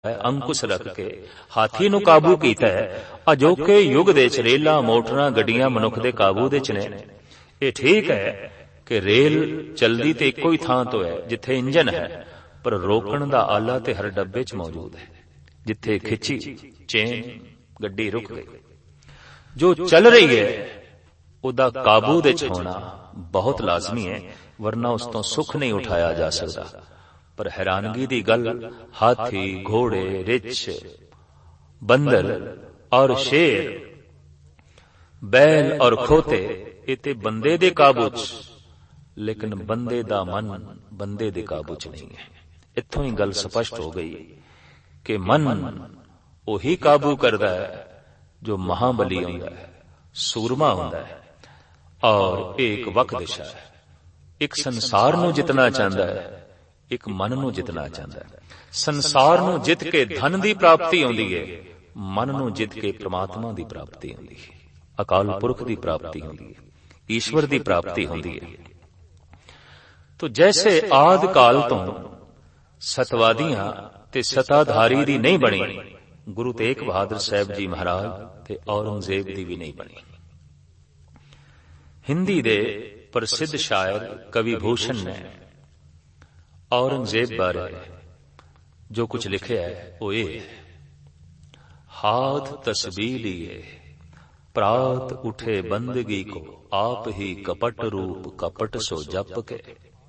अंकुश रख के हाथी नूं काबू कीता है। अजोके युग दे च रेलां मोटरां गड्डियां मनुख दे काबू दे च ने। ये ठीक है कि रेल चलदी ते इक्को ही थां तो है जिथे इंजन है, पर रोकण दा आला ते हर डब्बे च मौजूद है। जिथे खिंची चेन गड्डी रुक गई। जो चल रही है उदा काबू दे च होना बहुत लाजमी है, वरना उस तो सुख नहीं उठाया जा सकता। पर हैरानगी दी गल, हाथी घोड़े रिछ बंदर और शेर बैल और खोते इते बंदे दे काबू च, लेकिन बंदे दा मन बंदे दे काबू च नहीं है। इत्थों ही गल स्पष्ट हो गई कि मन उही काबू करदा है जो महाबली होंदा है, सूरमा होंदा है। और एक वक दिशा है। एक संसार नूं जितना चाहता है, एक मन नूं जितना चाहता है। संसार नूं जित के धन दी प्राप्ति होंदी है, मन नूं जित के परमात्मा दी प्राप्ति होंदी है, अकाल पुरख दी प्राप्ति होंदी है, ईश्वर दी प्राप्ति होंदी है। तो जैसे आदि काल तो सतवादियां ते सताधारी दी नहीं बनी, गुरु तेग बहादुर साहब जी महाराज ते औरंगजेब दी भी नहीं बनी। हिंदी दे प्रसिद्ध शायर कवि भूषण ने औरंगजेब बारे जो कुछ लिखे है वो ये है। हाथ तस्बीह लिए प्रात उठे बंदगी को, आप ही कपट रूप कपट सो जप के।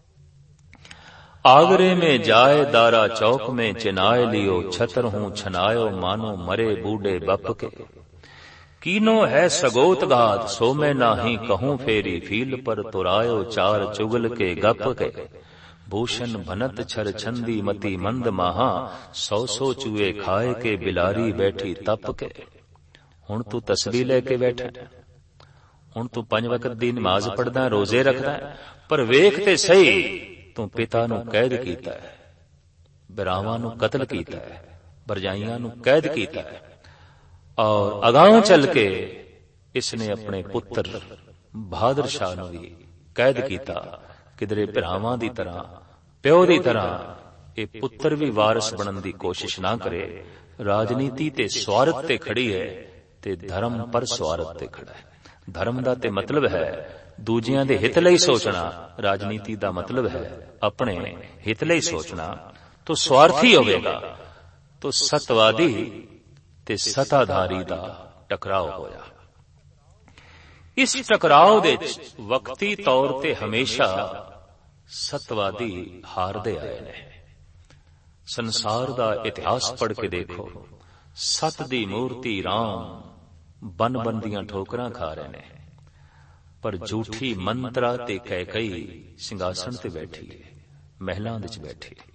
आगरे में जाए दारा चौक में चिनाए लियो, छतर हूं छनायो मानो मरे बूढ़े बप के। कीनो है सगोत गात सो मैं नाही कहूं फेरी, फील पर तुरायो चार चुगल के गप के। भूषण भनत छर छंदी मती मंद महा, सौ सौ चूहे खाए के बिलारी बैठी तप के। हुण तू तस्बीह लेके बैठा, हुण तू 5 वक्त दी नमाज पढ़दा, रोजे रखदा, पर वेख ते सही तू पिता नू कैद कीता है, बिरावां नू कतल कीता है, भरजाइयां नू कैद कीता है। और अगां चल के इसने अपने पुत्र बहादुर शाह नू भी कैद कीता। किधरे भरावां दी तरह प्यो दी तरह ये पुत्र भी वारिस बनन दी कोशिश ना करे। राजनीति ते स्वार्थ ते खड़ी है ते धर्म पर स्वार्थ ते खड़ा है। धर्म दा ते मतलब है दूजियां दे हित लई सोचना, राजनीति दा मतलब है अपने हित लई सोचना। तो स्वार्थी होवेगा तो सतवादी ते सताधारी दा टकराव होया। इस टकराव दे वक्ती तौर ते हमेशा सतवादी हारदे आए ने। संसार दा इतिहास पढ़ के देखो, सत दी मूर्ति राम बन बंदियां ठोकरां खा रहे ने, पर झूठी मंत्रा ते कैकई सिंघासन ते बैठी है, महलां विच बैठी है।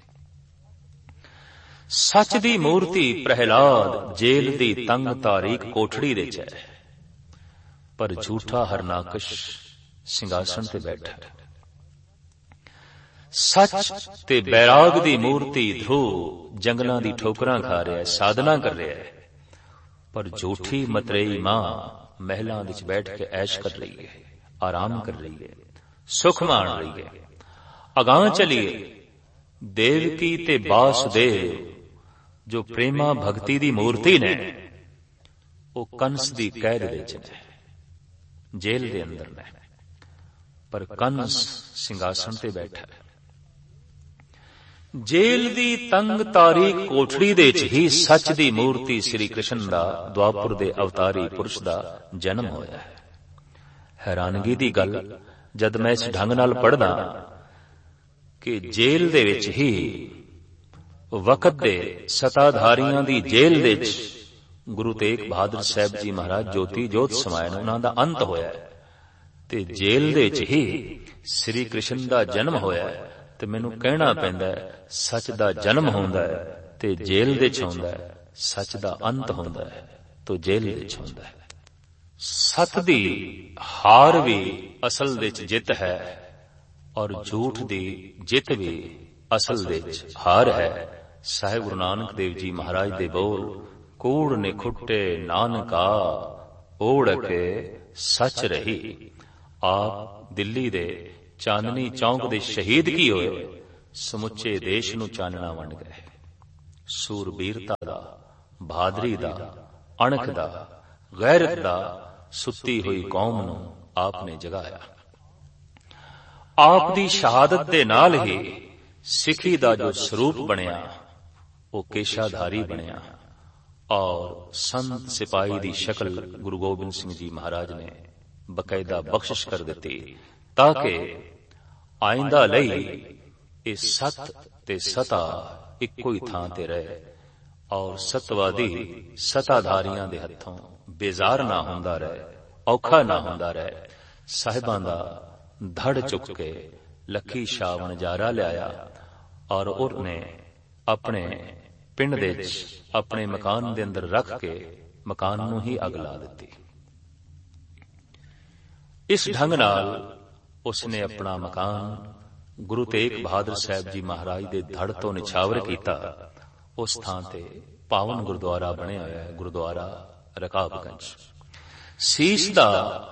सच दी मूर्ति प्रहलाद जेल दी तंग तारीक कोठड़ी दे च है, पर झूठा हरनाकश सिंघासन ते बैठा है। सच ते बैराग दी मूर्ति ध्रुव जंगलां दी ठोकरां खा रहा है, साधना कर रहा है, पर झूठी मतरेई मां महलां विच बैठ के ऐश कर रही है, आराम कर रही है, सुख मान रही है। अगां चलिए देवकी ते वासुदेव जो प्रेमा भक्ति दी मूर्ति ने, वो कंस दी कैद दे च ने, जेल दे अंदर ने, पर कंस सिंघासन ते बैठा है। जेल दी तंग तारीक कोठड़ी दे च ही सच दी मूर्ति श्री कृष्ण दा द्वापर दे अवतारी पुरुष दा जन्म होया है। हैरानगी दी गल जद मैं इस ढंग नाल पढ़दा कि जेल दे विच ही वक्त दे सताधारियां दी जेल दे च गुरु तेग बहादुर साहब जी महाराज ज्योति जोत समाए ने, उन्हां दा अंत होया है, ते जेल दे च ही श्री कृष्ण दा जन्म होया है। ते मैनू कहना पैंदा है सच दा जन्म होंदा है ते जेल दे च होंदा है, सच दा अंत होंदा है तो जेल दे च होंदा है। सत दी हार भी असल दे च जित है, और झूठ दी जित भी असल दे च हार है। साहिब गुरु नानक देव जी महाराज दे बोल, कूड़ ने खुट्टे नानका ओढ़ के सच रही। आप दिल्ली दे चांदनी चौक दे शहीद की होए, समुचे देश नू चानना वंड गए। ਸੂਰਬੀਰਤਾ ਦਾ, ਬਹਾਦਰੀ ਦਾ, ਅਣਖ ਦਾ, ਗੈਰਤ ਦਾ ਸੁੱਤੀ ਹੋਈ ਕੌਮ ਨੂੰ ਆਪ ਨੇ ਜਗਾਇਆ। ਆਪ ਦੀ ਸ਼ਹਾਦਤ ਦੇ ਨਾਲ ਹੀ ਸਿੱਖੀ ਦਾ ਜੋ ਸਰੂਪ ਬਣਿਆ ਉਹ ਕੇਸ਼ਾਧਾਰੀ ਬਣਿਆ ਔਰ ਸੰਤ ਸਿਪਾਹੀ ਦੀ ਸ਼ਕਲ ਗੁਰੂ ਗੋਬਿੰਦ ਸਿੰਘ ਜੀ ਮਹਾਰਾਜ ਨੇ ਬਕਾਇਦਾ ਬਖਸ਼ਿਸ਼ ਕਰ ਦਿੱਤੀ, ਤਾਂ ਕਿ ਆਇੰਦਾ ਲਈ ਇਹ ਸਤ ਤੇ ਸਤਾ ਇੱਕੋ ਹੀ ਥਾਂ ਤੇ ਰਹੇ ਔਰ ਸਤਵਾਦੀ ਸਤਾਧਾਰੀਆਂ ਦੇ ਹੱਥੋਂ ਬੇਜ਼ਾਰ ਨਾ ਹੁੰਦਾ ਰਹੇ, ਔਖਾ ਨਾ ਹੁੰਦਾ ਰਹੇ। ਸਾਹਿਬਾਂ ਦਾ ਧੜ ਚੁੱਕ ਕੇ ਲੱਖੀ ਸ਼ਾਹ ਵਣਜਾਰਾ ਲਿਆਇਆ ਔਰ ਉਹਨੇ ਆਪਣੇ ਪਿੰਡ ਦੇ ਵਿੱਚ ਆਪਣੇ ਮਕਾਨ ਦੇ ਅੰਦਰ ਰੱਖ ਕੇ ਮਕਾਨ ਨੂੰ ਹੀ ਅੱਗ ਲਾ ਦਿੱਤੀ। ਇਸ ਢੰਗ ਨਾਲ ਉਸਨੇ ਆਪਣਾ ਮਕਾਨ ਗੁਰੂ ਤੇਗ ਬਹਾਦਰ ਸਾਹਿਬ ਜੀ ਮਹਾਰਾਜ ਦੇ ਧੜ ਤੋਂ ਨਿਛਾਵਰ ਕੀਤਾ। ਉਸ ਥਾਂ ਤੇ ਪਾਵਨ ਗੁਰਦੁਆਰਾ ਬਣਿਆ ਹੋਇਆ ਹੈ, ਗੁਰਦੁਆਰਾ ਰਕਾਬਗੰਜ। ਸੀਸ ਦਾ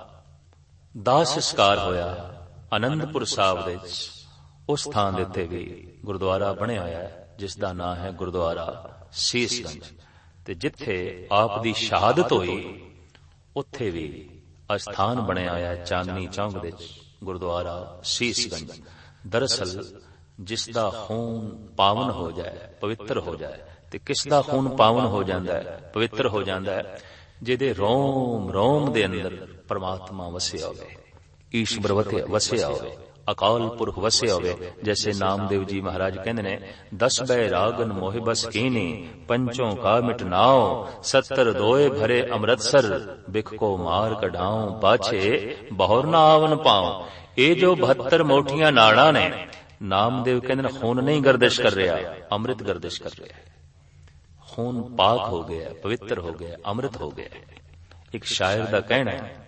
ਦਾਹ ਸੰਸਕਾਰ ਹੋਇਆ ਆਨੰਦਪੁਰ ਸਾਹਿਬ ਦੇ ਵਿੱਚ, ਉਸ ਥਾਂ ਦੇ ਉੱਤੇ ਵੀ ਗੁਰਦੁਆਰਾ ਬਣਿਆ ਹੋਇਆ ਹੈ ਜਿਸ ਦਾ ਨਾਮ ਹੈ ਗੁਰਦੁਆਰਾ ਸੀਸਗੰਜ। ਤੇ ਜਿੱਥੇ ਆਪ ਦੀ ਸ਼ਹਾਦਤ ਹੋਈ ਉੱਥੇ ਵੀ ਅਸਥਾਨ ਬਣਿਆ ਹੋਇਆ ਹੈ ਚਾਂਦਨੀ ਚੌਂਕ ਦੇ ਵਿੱਚ, ਗੁਰਦੁਆਰਾ ਸੀਸਗੰਜ। ਦਰਅਸਲ ਜਿਸ ਦਾ ਖੂਨ ਪਾਵਨ ਹੋ ਜਾਏ, ਪਵਿੱਤਰ ਹੋ ਜਾਏ, ਤੇ ਕਿਸ ਦਾ ਖੂਨ ਪਾਵਨ ਹੋ ਜਾਂਦਾ ਹੈ, ਪਵਿੱਤਰ ਹੋ ਜਾਂਦਾ ਹੈ? ਜਿਹਦੇ ਰੋਮ ਰੋਮ ਦੇ ਅੰਦਰ ਪਰਮਾਤਮਾ ਵਸਿਆ ਹੋਵੇ, ਈਸ਼ਵਰ ਵਸਿਆ ਹੋਵੇ, ਅਕਾਲ ਪੁਰਖ ਵਸਿਆ ਹੋਵੇ। ਜੈਸੇ ਨਾਮਦੇਵ ਜੀ ਮਹਾਰਾਜ ਕਹਿੰਦੇ ਨੇ, 10 ਬੈਰਾਗਨ ਮੋਹਿ ਬਸ ਕੀਨੀ, ਪੰਚੋਂ ਕਾ ਮਿਟਨਾਓ, 70 ਦੋਏ ਭਰੇ ਅੰਮ੍ਰਿਤਸਰ, ਬਿਖ ਕੋ ਮਾਰ ਕਢਾਉ, ਪਾਛੇ ਬਹੁਰ ਨਾ ਆਵਨ ਪਾਉ। ਇਹ ਜੋ 72 ਮੋਠੀਆਂ ਨਾੜਾਂ ਨੇ, ਨਾਮਦੇਵ ਕਹਿੰਦੇ ਨੇ ਖੂਨ ਨਹੀਂ ਗਰਦਿਸ਼ ਕਰ ਰਿਹਾ, ਅੰਮ੍ਰਿਤ ਗਰਦਿਸ਼ ਕਰ ਰਿਹਾ। ਖੂਨ ਪਾਕ ਹੋ ਗਿਆ, ਪਵਿੱਤਰ ਹੋ ਗਿਆ, ਅੰਮ੍ਰਿਤ ਹੋ ਗਿਆ। ਇੱਕ ਸ਼ਾਇਰ ਦਾ ਕਹਿਣਾ ਹੈ,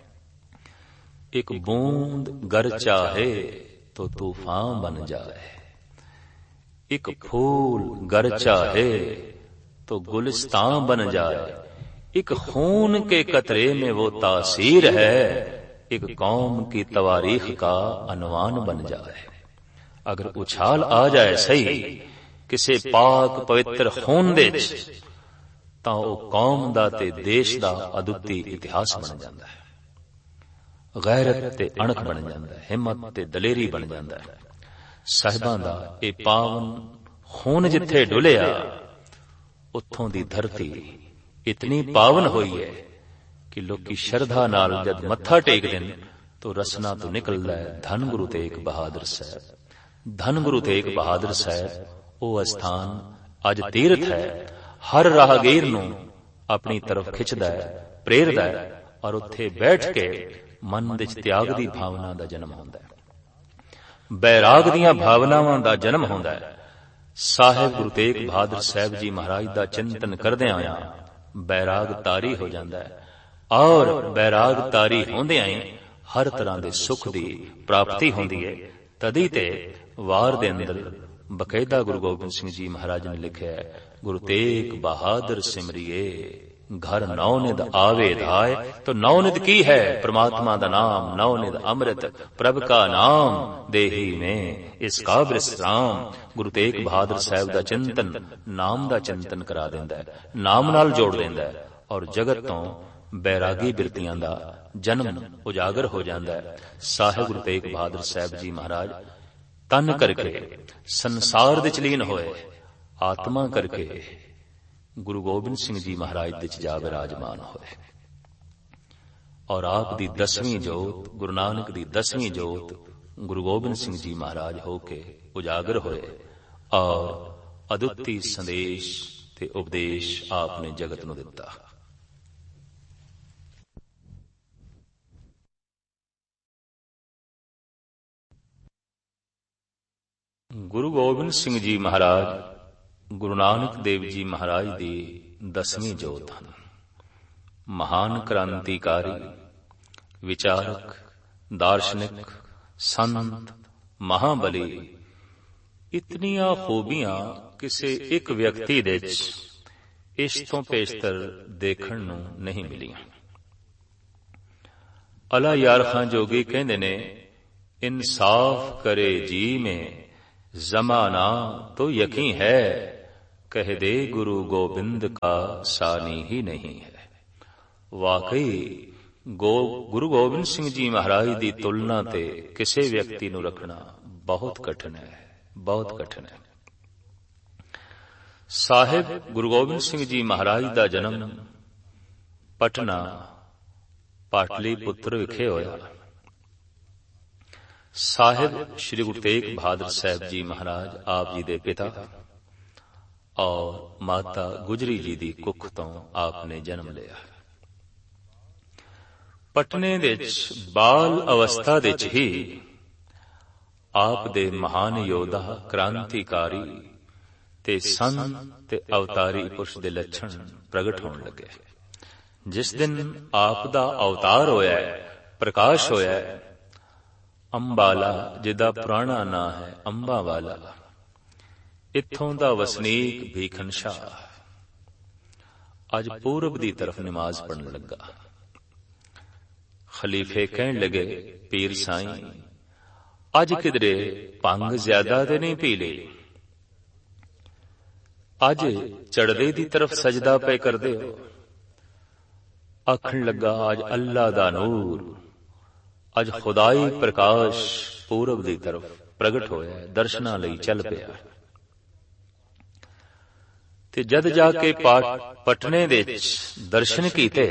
ਇੱਕ ਬੂੰਦ गर चाहे तो तूफान बन जाए, एक फूल गर चाहे तो गुलिस्तान बन जाए, एक खून के कतरे में वो तासीर है, एक कौम की तवारीख का अनवान बन जाए। अगर उछाल आ जाए सही किसी पाक पवित्र खून दे ਤਾਂ ਉਹ ਕੌਮ ਦਾ ਤੇ ਦੇਸ਼ ਦਾ ਅਦੁੱਤੀ ਇਤਿਹਾਸ ਬਣ ਜਾਂਦਾ ਹੈ, ਗੈਰਤ ਤੇ ਅਣਖ ਬਣ ਜਾਂਦਾ ਹੈ, ਹਿੰਮਤ ਤੇ ਦਲੇਰੀ ਬਣ ਜਾਂਦਾ ਹੈ। ਸਾਹਿਬਾਂ ਦਾ ਇਹ ਪਾਵਨ ਖੂਨ ਜਿੱਥੇ ਡੁੱਲਿਆ, ਉੱਥੋਂ ਦੀ ਧਰਤੀ ਇਤਨੀ ਪਾਵਨ ਹੋਈ ਹੈ ਕਿ ਲੋਕੀ ਸ਼ਰਧਾ ਨਾਲ ਜਦ ਮੱਥਾ ਟੇਕਦੇ ਨੇ ਤਾਂ ਰਸਨਾ ਤੋਂ ਨਿਕਲਦਾ ਹੈ ਧੰਨ ਗੁਰੂ ਤੇਗ ਬਹਾਦਰ ਸਾਹਿਬ, ਧੰਨ ਗੁਰੂ ਤੇਗ ਬਹਾਦਰ ਸਾਹਿਬ। ਉਹ ਅਸਥਾਨ ਅੱਜ ਤੀਰਥ ਹੈ, ਹਰ ਰਾਹਗੀਰ ਨੂੰ ਆਪਣੀ ਤਰਫ ਖਿੱਚਦਾ ਹੈ, ਪ੍ਰੇਰਦਾ ਹੈ, ਔਰ ਉੱਥੇ ਬੈਠ ਕੇ ਮਨ ਵਿੱਚ ਤਿਆਗ ਦੀ ਭਾਵਨਾ ਦਾ ਜਨਮ ਹੁੰਦਾ ਹੈ, ਬੈਰਾਗ ਦੀਆਂ ਭਾਵਨਾਵਾਂ ਦਾ ਜਨਮ ਹੁੰਦਾ ਹੈ। ਸਾਹਿਬ ਗੁਰੂ ਤੇਗ ਬਹਾਦਰ ਸਾਹਿਬ ਜੀ ਮਹਾਰਾਜ ਦਾ ਚਿੰਤਨ ਕਰਦਿਆਂ ਹੋਇਆਂ ਬੈਰਾਗ ਤਾਰੀ ਹੋ ਜਾਂਦਾ ਹੈ, ਔਰ ਬੈਰਾਗ ਤਾਰੀ ਹੁੰਦਿਆਂ ਹੀ ਹਰ ਤਰ੍ਹਾਂ ਦੇ ਸੁੱਖ ਦੀ ਪ੍ਰਾਪਤੀ ਹੁੰਦੀ ਹੈ। ਤਦੀ ਤੇ ਵਾਰ ਦੇ ਅੰਦਰ ਬਕਾਇਦਾ ਗੁਰੂ ਗੋਬਿੰਦ ਸਿੰਘ ਜੀ ਮਹਾਰਾਜ ਨੇ ਲਿਖਿਆ ਹੈ, ਗੁਰੂ ਤੇਗ ਬਹਾਦਰ ਸਿਮਰਿਏ ਘਰ ਨੌਨਿਦ ਆਵੇ ਧਾਏ। तो नौनिध की है परमात्मा दा नाम, नौनिध अमृत प्रभ का नाम, देही में इसका विश्राम। गुरु तेग बहादुर साहब दा चिंतन नाम दा चिंतन करा देंदा है, नाम नाल जोड़ देंदा है, और जगत तो बैरागी बिरतियां दा जन्म उजागर हो जांदा है। साहिब गुरु तेग बहादुर साहब जी महाराज तन करके संसार दे लीन होए, आत्मा करके गुरु गोबिंद सिंह जी महाराज दे जा विराजमान होए, और आप दी 10वीं जोत, गुरु नानक दी 10वीं जोत गुरु गोबिंद सिंह जी महाराज होके उजागर होए, और अद्वितीय संदेश ते उपदेश आपने जगत नूं दिता। गुरु गोबिंद सिंह जी महाराज गुरु नानक देव जी महाराज दी 10वीं जोत ਹਨ। महान क्रांतिकारी, विचारक, दार्शनिक, संत, महाबली, इतनियां खूबियां किसी एक व्यक्ति दे इस तो पेशतर देखण नूं नहीं मिलियां। अला यार खां जोगी कहंदे ने, इंसाफ करे जी में जमाना तो यकीन है, कह दे गुरु गोबिंद का सानी ही नहीं है। वाकई गुरु गोबिंद सिंह जी महाराज की तुलना ते किसी व्यक्ति नूं रखना बहुत कठिन है, बहुत कठिन है। साहिब गुरु गोबिंद सिंह जी महाराज का जन्म पटना पाटलीपुत्र विखे होया। साहिब श्री गुरु तेग बहादुर साहब जी महाराज आप जी दे पिता और माता गुजरी जी दी कुख तो आपने जन्म लिया। पटने दे बाल अवस्था दे ही आप दे महान योद्धा क्रांतिकारी ते संत ते अवतारी पुरुष दे लक्षण प्रगट होने लगे। जिस दिन आप दा अवतार होया है, प्रकाश होया है, अंबाला जिदा पुराना ना है अंबा वाला, इत्थों दा वसनीक भीखन शाह अज पूरब दी तरफ नमाज पढ़न लगा। खलीफे कहन लगे, पीर साईं अज किधरे भंग ज्यादा ते नहीं पी ली, अज चढ़दे दी तरफ सजदा पे कर दे हो। आखन लगा, अज अल्लाह दा नूर, अज खुदाई प्रकाश पूरब दी तरफ प्रगट होया, दर्शनां लई चल पिया। ते जद जाके पटने दे दर्शन कीते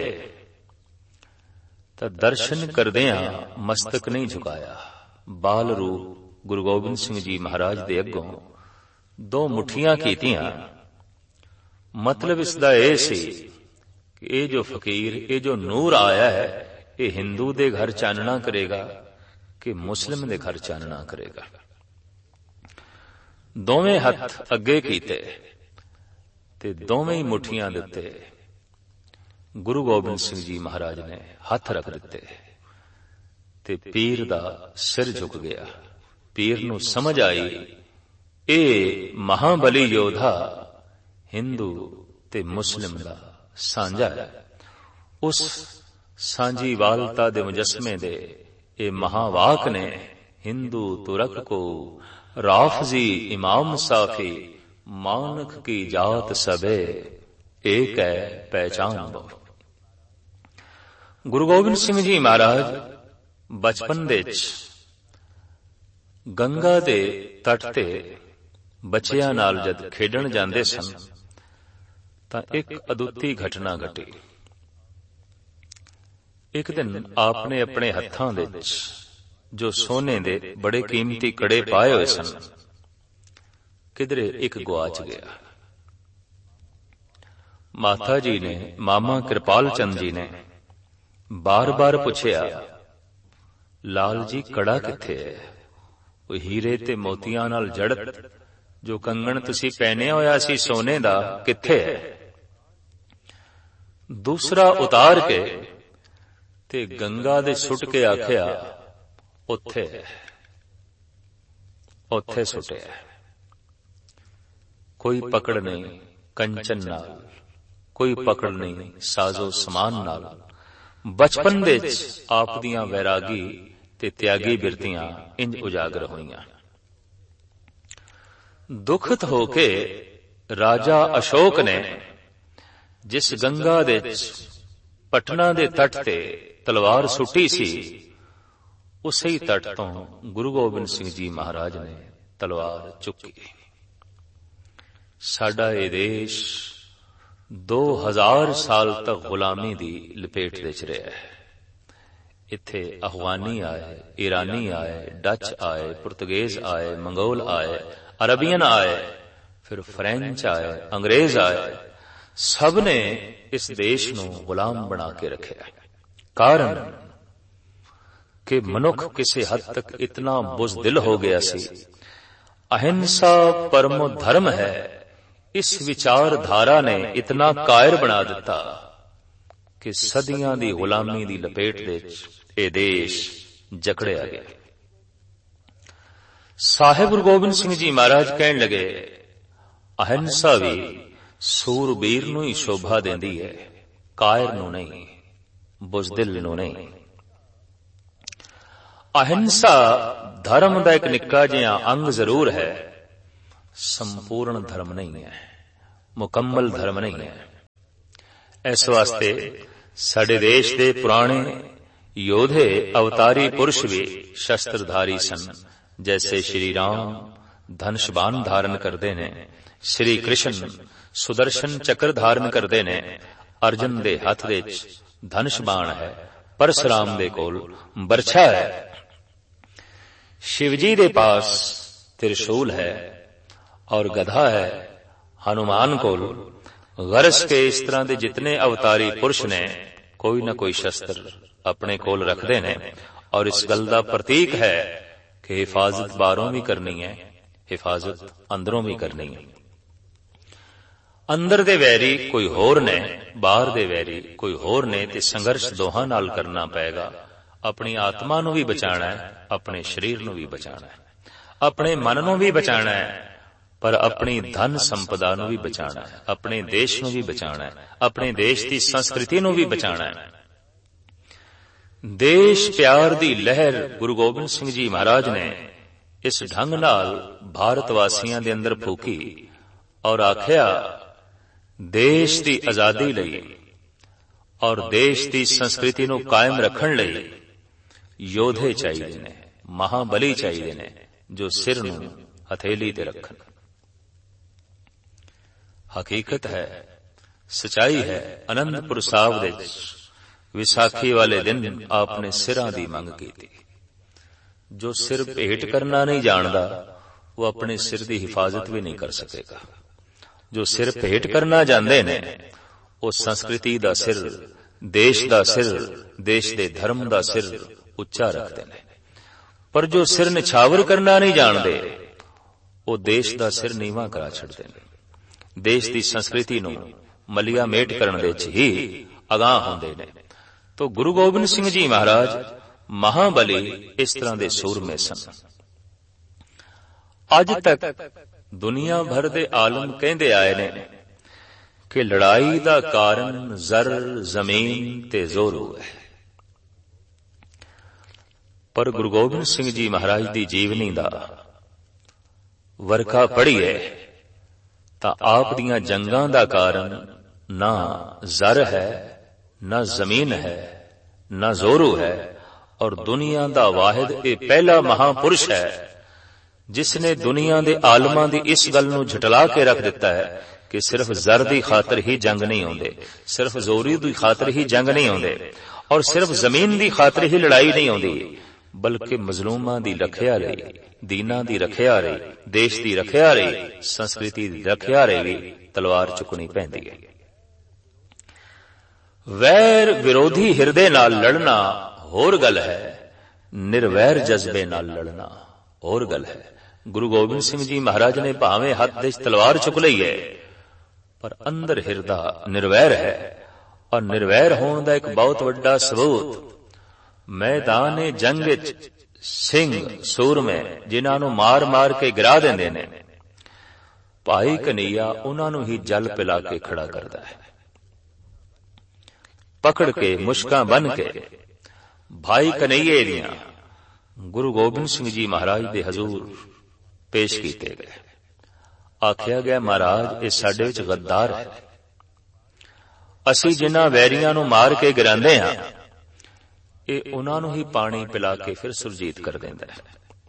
तां दर्शन करदियां मस्तक नहीं झुकाया। बाल रूप गुरु गोबिंद सिंह जी महाराज दे अगों दो मुठियां कीतियां। मतलब इसदा यह सी कि ये जो फकीर, ये जो नूर आया है, ये हिंदू दे घर चानना करेगा कि मुस्लिम दे घर चानना करेगा। दोवें हथ अगे कीते ते दोवें ही मुठियां दिते। गुरु गोबिंद सिंह जी महाराज ने हथ रख दिते ते पीर दा सिर झुक गया। पीर नूं समझ आई ए महाबली योद्धा हिंदू ते मुस्लिम दा सांझा है। उस सांझी वालता दे मुजस्मे दे ए महावाक ने हिंदू तुरक को राफजी इमाम साफी मानक की जात सबे एक है पहचान दो। गुरु गोबिंद सिंह जी महाराज बचपन दे गंगा दे तट ते बच्चियां नाल जद खेडण जांदे सन तां एक अदुੱਤੀ घटना घटी। एक दिन आपने अपने हत्थां दे जो सोने दे बड़े कीमती कड़े पाए हुए सन, किधरे एक गुआच गया। माता जी ने, मामा कृपाल चंद जी ने बार बार पूछया, लाल जी कड़ा किथे है? वो हीरे ते मोतियां नाल जड़त जो कंगन तुसी पहने होया सी सोने दा किथे है? दूसरा उतार के ते गंगा दे सुट के आखिया, उत्थे उत्थे सुटिया। कोई पकड़ नहीं कंचन नाल, कोई पकड़ नहीं साजो समान नाल। बचपन दे आप दियां वैरागी ते त्यागी बिरतियां इंज उजागर होईयां। दुखत होके राजा अशोक ने जिस गंगा दे पटना दे तट ते तलवार सुटी सी, उसे ही तट तो गुरु गोबिंद सिंह जी महाराज ने तलवार चुकी। साडा ये देश 2000 साल तक गुलामी दी लपेट विच रहा है। इत्थे अफगानी आए, ईरानी आए, डच आए, पुर्तगेज आए, मंगोल आए, अरबियन आए, फिर फ्रेंच आए, अंग्रेज आए। सब ने इस देश नूं गुलाम बना के रखा। कारण कि मनुख किसी हद तक इतना बुज़दिल हो गया सी। अहिंसा परमो धर्म है, इस विचारधारा ने इतना कायर बना दिता कि सदियां दी गुलामी दी लपेट विच ये देश जकड़िया गया। साहिब गुरु गोबिंद सिंह जी महाराज कहन लगे, अहिंसा भी सूरबीर नूं ही शोभा देंदी है, कायर नूं नहीं, बुज़दिल नूं नहीं। अहिंसा धर्म दा एक निक्का जिहा अंग जरूर है, संपूर्ण धर्म नहीं है। ਮੁਕੰਮਲ ਧਰਮ ਨਹੀਂ ਹੈ। ਇਸ ਵਾਸਤੇ ਸਾਡੇ ਦੇਸ਼ ਦੇ ਪੁਰਾਣੇ ਯੋਧੇ ਅਵਤਾਰੀ ਪੁਰਸ਼ ਵੀ ਸ਼ਸਤਰਧਾਰੀ ਸਨ। ਜੈਸੇ ਸ਼੍ਰੀ ਰਾਮ ਧਨੁਸ਼-ਬਾਣ ਧਾਰਨ ਕਰਦੇ ਨੇ, ਸ਼੍ਰੀ ਕ੍ਰਿਸ਼ਨ ਸੁਦਰਸ਼ਨ ਚੱਕਰ ਧਾਰਨ ਕਰਦੇ ਨੇ, ਅਰਜਨ ਦੇ ਹੱਥ ਵਿੱਚ ਧਨੁਸ਼-ਬਾਣ ਹੈ, ਪਰਸ਼ੁਰਾਮ ਦੇ ਕੋਲ ਬਰਛਾ ਹੈ, शिव जी के पास त्रिशूल है और गधा है, हनुमान कोल गरज के इस तरह के जितने अवतारी पुरुष ने कोई ना कोई शस्त्र अपने कोल रखते ने। और इस गल का प्रतीक है कि हिफाजत बाहरों भी करनी है, हिफाजत अंदरों भी करनी है। अंदर दे वैरी कोई होर ने, बाहर दे वैरी कोई होर ने, ते संघर्ष दोहां नाल करना पेगा। अपनी आत्मा नूं भी बचाना है, अपने शरीर नूं भी बचाना है, अपने मन नूं भी बचाना है, पर अपनी धन संपदा नूं भी बचाना है, अपने देश नूं भी बचाना है, अपने देश की संस्कृति नूं भी बचाना है। देश प्यार दी लहर गुरु गोबिंद सिंह जी महाराज ने इस ढंग नाल भारत वासियां दे अंदर फूकी और आख्या, देश की आजादी लई और देश की संस्कृति नूं कायम रखण लई योधे चाहिए ने, महाबली चाहिए ने, जो सिर नूं हथेली ते रखन। हकीकत है, सच्चाई है। आनंदपुर साहब दे विसाखी वाले दिन आपने सिरां दी मंग की थी। जो सिर भेंट करना नहीं जानदा वो अपने सिर की हिफाजत भी नहीं कर सकेगा। जो सिर भेंट करना जानदे ने वो संस्कृति दा सिर, देश दा सिर, देश दे धर्म दा सिर उच्चा रखते हैं। पर जो सिर निछावर करना नहीं जानते वो देश दा सिर नीवा करा छड़ते हैं। देश की संस्कृति नूं मलिया मेट करने दे च ही अगाह होंदे ने। तो गुरु गोबिंद सिंह जी महाराज महाबली इस तरह के सूरमे सन। अज तक दुनिया भर दे आलम कहंदे आए ने कि लड़ाई दा कारण जर, जमीन ते जोरू है। पर गुरु गोबिंद सिंह जी महाराज की जीवनी दा वरखा पढ़िए तां आप दियां जंगां दा कारण ना जर है, ना जमीन है, ना जोरू है, और दुनिया दा वाहिद ये पहला महापुरुष है जिसने दुनिया दे आलमां दी इस गल नूं झटला के रख दिता है कि सिर्फ जर दी खातर ही जंग नहीं होंदे, सिर्फ जोरी दी खातर ही जंग नहीं होंदे, और सिर्फ जमीन दी खातर ही लड़ाई नहीं होंदी, बल्कि मजलूमां दी रखिया रही, दीना दी रखिया रही, देश दी रखिया रही, संस्कृति दी रखिया रही भी तलवार चुकनी पैंदी है। वैर विरोधी हिरदे नाल लड़ना होर गल है, निर्वैर जज्बे नाल लड़ना होर गल है। गुरु गोबिंद सिंह जी महाराज ने भावें हथ दे तलवार चुक लई है, पर अंदर हिरदा निर्वैर है। और निर्वैर होने का एक बहुत बड़ा सबूत मैदान जंग सिंह सूरमे जिन्हां नूं मार मार के गिरा देंदे ने, भाई कन्हैया उन्हां नूं ही जल पिला के खड़ा करदा है। पकड़ के मुश्कां बन के भाई कन्हैये दियां गुरु गोबिंद सिंह जी महाराज दे हजूर पेश कीते गए। आख्या गया, महाराज ये साडे विच गद्दार है, असीं जिन्हां वैरियां नूं मार के गिरांदे हां ये उन्हां नूं ही पानी पिला के फिर सुरजीत कर देंदा है।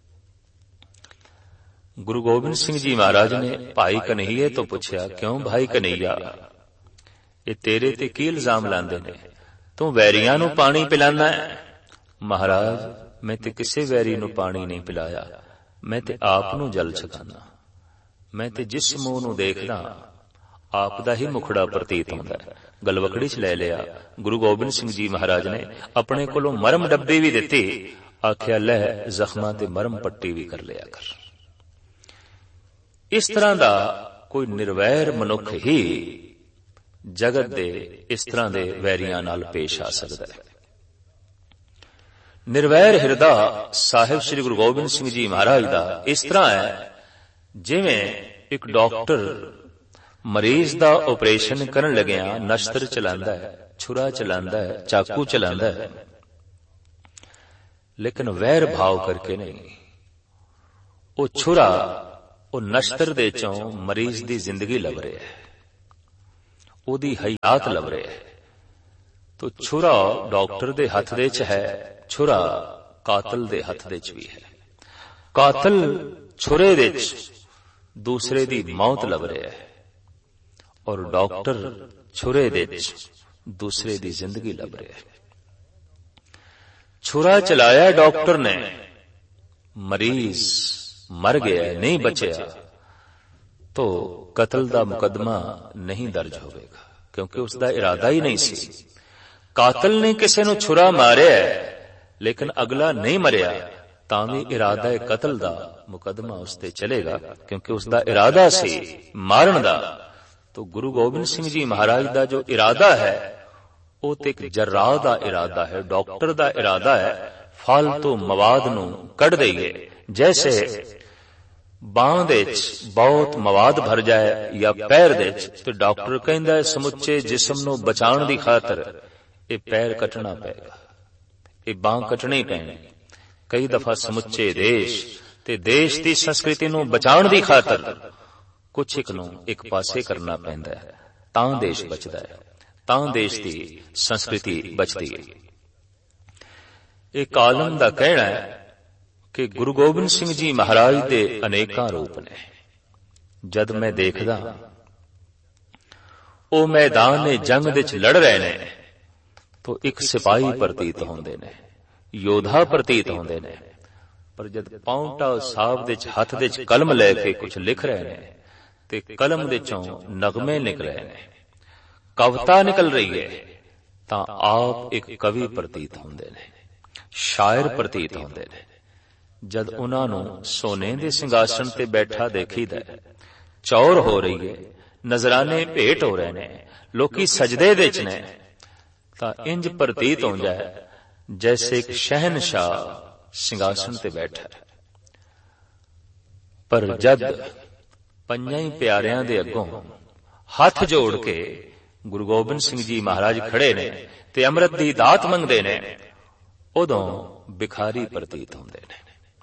गुरु गोबिंद सिंह जी महाराज ने भाई कन्हैये तो पूछया, क्यों भाई कन्हैया ये तेरे ते की इल्जाम लांदे ने, तू वैरियां नूं पानी पिलाना है? महाराज मैं ते किसे वैरी नूं पानी नहीं पिलाया, मैं ते आप नूं जल छकाना। मैं ते जिस मुंह नूं देखदा आप दा ही मुखड़ा प्रतीत होंदा है। गलवकड़ी च ले लिया। गुरु गोबिंद सिंह जी महाराज ने अपने कोलों मरम डब्बी भी दिती, आख्या लै जख्मां ते मरम पट्टी भी कर लिया कर। इस तरह दा कोई निर्वैर मनुख ही जगत दे इस तरह दे वैरियां नाल पेश आ सकदा है। निर्वैर हिरदा साहिब श्री गुरु गोबिंद सिंह जी महाराज दा इस तरह है जिवें एक डॉक्टर मरीज दा ऑपरेशन करन लग्या नश्तर चलांदा है, छुरा चलांदा है, चाकू चलांदा है, लेकिन वैर भाव करके नहीं। वो छुरा वो नश्तर दे चों मरीज दी जिंदगी लभ रहा है, ਉਹਦੀ ਹਯਾਤ ਲੱਭ ਰਿਹਾ ਹੈ। ਤੋ ਛੁਰਾ ਡਾਕਟਰ ਦੇ ਹੱਥ ਦੇ ਚ ਹੈ, ਛੁਰਾ ਕਾਤਲ ਦੇ ਹੱਥ ਦੇ ਚ ਵੀ ਹੈ। ਕਾਤਲ ਛੁਰੇ ਦੇ ਚ ਦੂਸਰੇ ਦੀ ਮੌਤ ਲੱਭ ਰਿਹਾ ਹੈ, ਔਰ ਡਾਕਟਰ ਛੁਰੇ ਦੇ ਚ ਦੂਸਰੇ ਦੀ ਜ਼ਿੰਦਗੀ ਲੱਭ ਰਿਹਾ ਹੈ। ਛੁਰਾ ਚਲਾਇਆ ਡਾਕਟਰ ਨੇ, ਮਰੀਜ਼ ਮਰ ਗਿਆ, ਨਹੀਂ ਬਚਿਆ, तो कत्ल दा मुकदमा नहीं दर्ज होगा, क्योंकि उसका इरादा ही नहीं सी। कातिल ने किसी नूं छुरा मारिया लेकिन अगला नहीं मरिया, तां भी इरादा कत्ल दा मुकदमा उसते चलेगा, क्योंकि उसका इरादा सी मारन दा। तो गुरु गोबिंद सिंह जी महाराज दा जो इरादा है वो तो एक जर्राह दा इरादा है, डॉक्टर दा इरादा है फालतू मवाद नूं कढ दईए। जैसे बांह दे बहुत मवाद भर जाए या पैर दे तो डॉक्टर कहंदा है समुचे जिस्म नूं बचाउण दी खातर ये पैर कटना पेगा, ये बांह कटनी पैणी। कई दफा समुचे देश ते देश दी संस्कृति नूं बचाउण दी खातर कुछ एक नूं एक पासे करना पैंदा है, तां देश बचदा है, तां देश दी संस्कृति बचदी है। एक आलम दा कहना है कि गुरु गोबिंद सिंह जी महाराज दे अनेकां रूप ने। जद मैं देखदा ओ मैदान जंग दे च लड़ रहे ने तो एक सिपाही प्रतीत होंदे ने, योद्धा प्रतीत होंदे ने, पर जद पाउंटा साहब दे हथ दे कलम लेके कुछ लिख रहे ने ते कलम दे चों नगमे निकल रहे ने, कविता निकल रही है, तां आप एक कवि प्रतीत होंदे ने, शायर प्रतीत होंदे ने। जद उन्हां नूं सोने दे सिंघासन ते बैठा देखीदा, चौर हो रही है, नजराने भेट हो रहे ने, लोकी सजदे दे च ने, तां इंज प्रतीत होंदा है जैसे एक शहनशाह सिंघासन ते बैठा है। पर जद पंजां ही प्यारियां दे अगों हथ जोड़ के गुरु गोबिंद सिंह जी महाराज खड़े ने ते अमृत दी दात मंगदे ने, उदों भिखारी प्रतीत होंदे ने।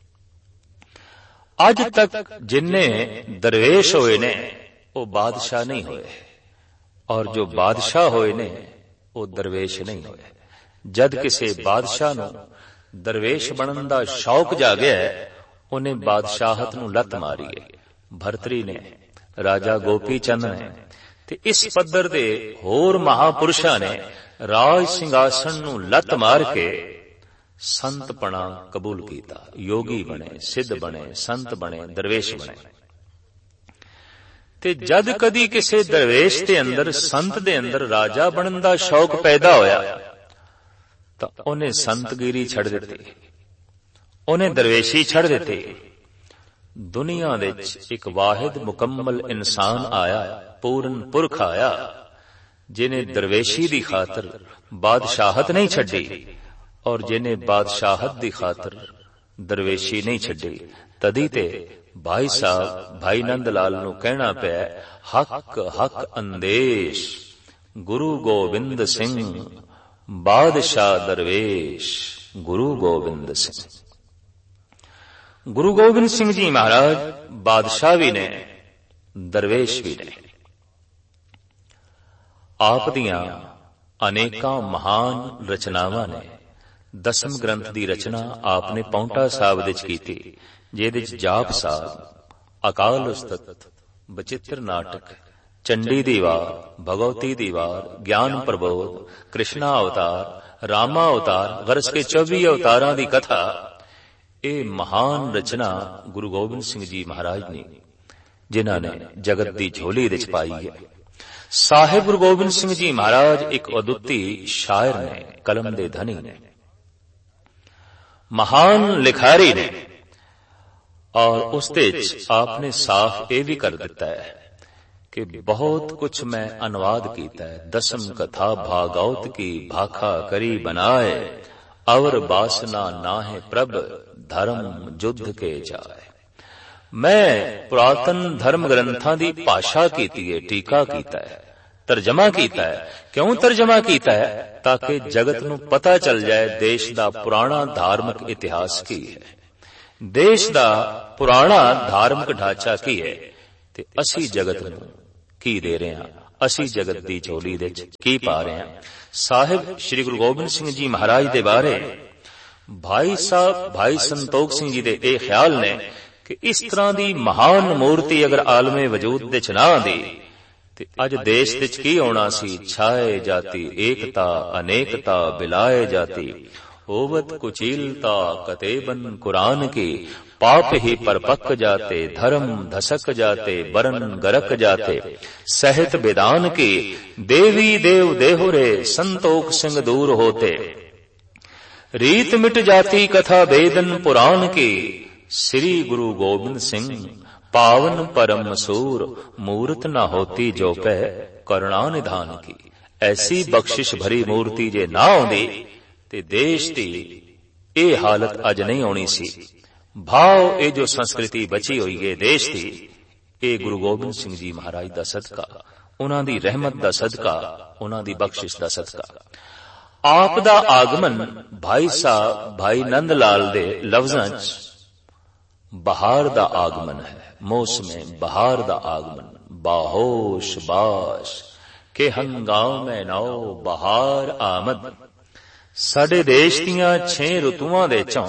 अज तक जिन्ने दरवेश होए ने वो बादशाह नहीं होए, और जो बादशाह होए ने वो दरवेश नहीं होए। जद किसी बादशाह नूं दरवेश बनन दा शौक जागया है, उन्हें बादशाहत नूं लत मारी है। भरतरी ने, राजा गोपी चंद ने ते इस पद्धर दे होर महापुरुषां ने राज सिंघासन नूं लत मार के संतपना कबूल कीता, योगी बने, सिद्ध बने, संत बने, दरवेश बने। ते जद कदी किसी दरवेश दे अंदर, संत दे अंदर राजा बनन दा शौक पैदा होया तां उन्हें संतगिरी छड़ दित्ती, उन्हें दरवेशी छड़ दित्ती। दुनिया दे एक वाहिद मुकम्मल इंसान आया, पूर्ण पुरख आया, जिन्हें दरवेशी दी खातर बादशाहत नहीं छड्डी और जिन्हें बादशाहत दी खातर दरवेशी नहीं छड्डी। तदी ते भाई साहब भाई नंद लाल नूं कहना पिया, हक हक अंदेश गुरु गोबिंद सिंह बादशाह दरवेश गुरु गोबिंद सिंह। गुरु गोबिंद सिंह जी महाराज बादशाह भी ने, दरवेश भी ने। आप दियां अनेकां महान रचनावां ने। दसम ग्रंथ दी रचना आपने पौंटा साहब दे च कीती, जिहदे च जाप साहब, अकाल उस्तत, बचित्र नाटक, चंडी दी वार, भगवती दी वार, ज्ञान प्रबोध, कृष्णा अवतार, रामा अवतार, गरज के 24 अवतारां दी कथा, ये महान रचना गुरु गोबिंद सिंह जी महाराज ने, जिन्हां ने जगत दी झोली दे च पाई है। साहिब गुरु गोबिंद सिंह जी महाराज एक अद्विती शायर ने, कलम दे धनी ने, महान लिखारी ने, और उसते आपने साफ ये भी कर दिता है कि बहुत कुछ मैं अनुवाद कीता है। दसम कथा भागवत की भाखा करी बनाए, अवर बासना नाहे प्रभ धर्म युद्ध के जाए। मैं पुरातन धर्म ग्रंथां दी भाषा कीती है, टीका कीता है, तर्जमा कीता है। क्यों तर्जमा कीता है? ताकि जगत नूं पता चल जाए देश दा पुराना धार्मिक इतिहास की है, देश दा पुराना धार्मिक ढांचा की है, ते असी जगत नूं की दे रहे हां, ਅਸੀਂ ਜਗਤ ਦੀ ਝੋਲੀ ਦੇ ਵਿੱਚ ਕੀ ਪਾ ਰਹੇ ਹਾਂ। ਸਾਹਿਬ ਸ੍ਰੀ ਗੁਰੂ ਗੋਬਿੰਦ ਸਿੰਘ ਜੀ ਮਹਾਰਾਜ ਦੇ ਬਾਰੇ ਭਾਈ ਸੰਤੋਖ ਸਿੰਘ ਜੀ ਦੇ ਇਹ ਖਿਆਲ ਨੇ ਕਿ ਇਸ ਤਰ੍ਹਾਂ ਦੀ ਮਹਾਨ ਮੂਰਤੀ ਅਗਰ ਆਲਮੇ ਵਜੂਦ ਦੇ ਚ ਨਾ ਆਉਂਦੀ ਤੇ ਅੱਜ ਦੇਸ਼ ਵਿੱਚ ਕੀ ਹੋਣਾ ਸੀ। ਛਾਏ ਜਾਤੀ ਏਕਤਾ ਅਨੇਕਤਾ ਬਿਲਾਏ ਜਾਤੀ, होवत कुचीलता कतेबन कुरान की, पाप ही परपक जाते धर्म धसक जाते बरन गरक जाते, सहत बेदान की देवी देव देहुरे संतोख सिंह दूर होते, रीत मिट जाती कथा बेदन पुराण की, श्री गुरु गोबिंद सिंह पावन परम सूर, मूर्त न होती जो पै करुणा निधान की। ऐसी बख्शिश भरी मूर्ति जे ना आउंदी ਤੇ ਦੇਸ਼ ਦੀ ਇਹ ਹਾਲਤ ਅੱਜ ਨਹੀਂ ਆਉਣੀ ਸੀ। ਭਾਵ ਇਹ ਜੋ ਸੰਸਕ੍ਰਿਤੀ ਬਚੀ ਹੋਈ ਹੈ ਦੇਸ਼ ਦੀ, ਇਹ ਗੁਰੂ ਗੋਬਿੰਦ ਸਿੰਘ ਜੀ ਮਹਾਰਾਜ ਦਾ ਸਦਕਾ, ਉਹਨਾਂ ਦੀ ਰਹਿਮਤ ਦਾ ਸਦਕਾ, ਉਹਨਾਂ ਦੀ ਬਖਸ਼ਿਸ਼ ਦਾ ਸਦਕਾ। ਆਪ ਦਾ ਆਗਮਨ ਭਾਈ ਸਾਹਿਬ ਭਾਈ ਨੰਦ ਲਾਲ ਦੇ ਲਫ਼ਜ਼ਾਂ 'ਚ ਬਹਾਰ ਦਾ ਆਗਮਨ ਹੈ। ਮੌਸਮੇ ਬਹਾਰ ਦਾ ਆਗਮਨ, ਬਾਹੋਸ਼ ਬਾਸ਼ ਕੇ ਹੰਗਾਮੇ ਨੌ ਬਹਾਰ ਆਮਦ। ਸਾਡੇ ਦੇਸ਼ ਦੀਆਂ 6 ਰੁੱਤੂਆਂ ਦੇ ਚੋਂ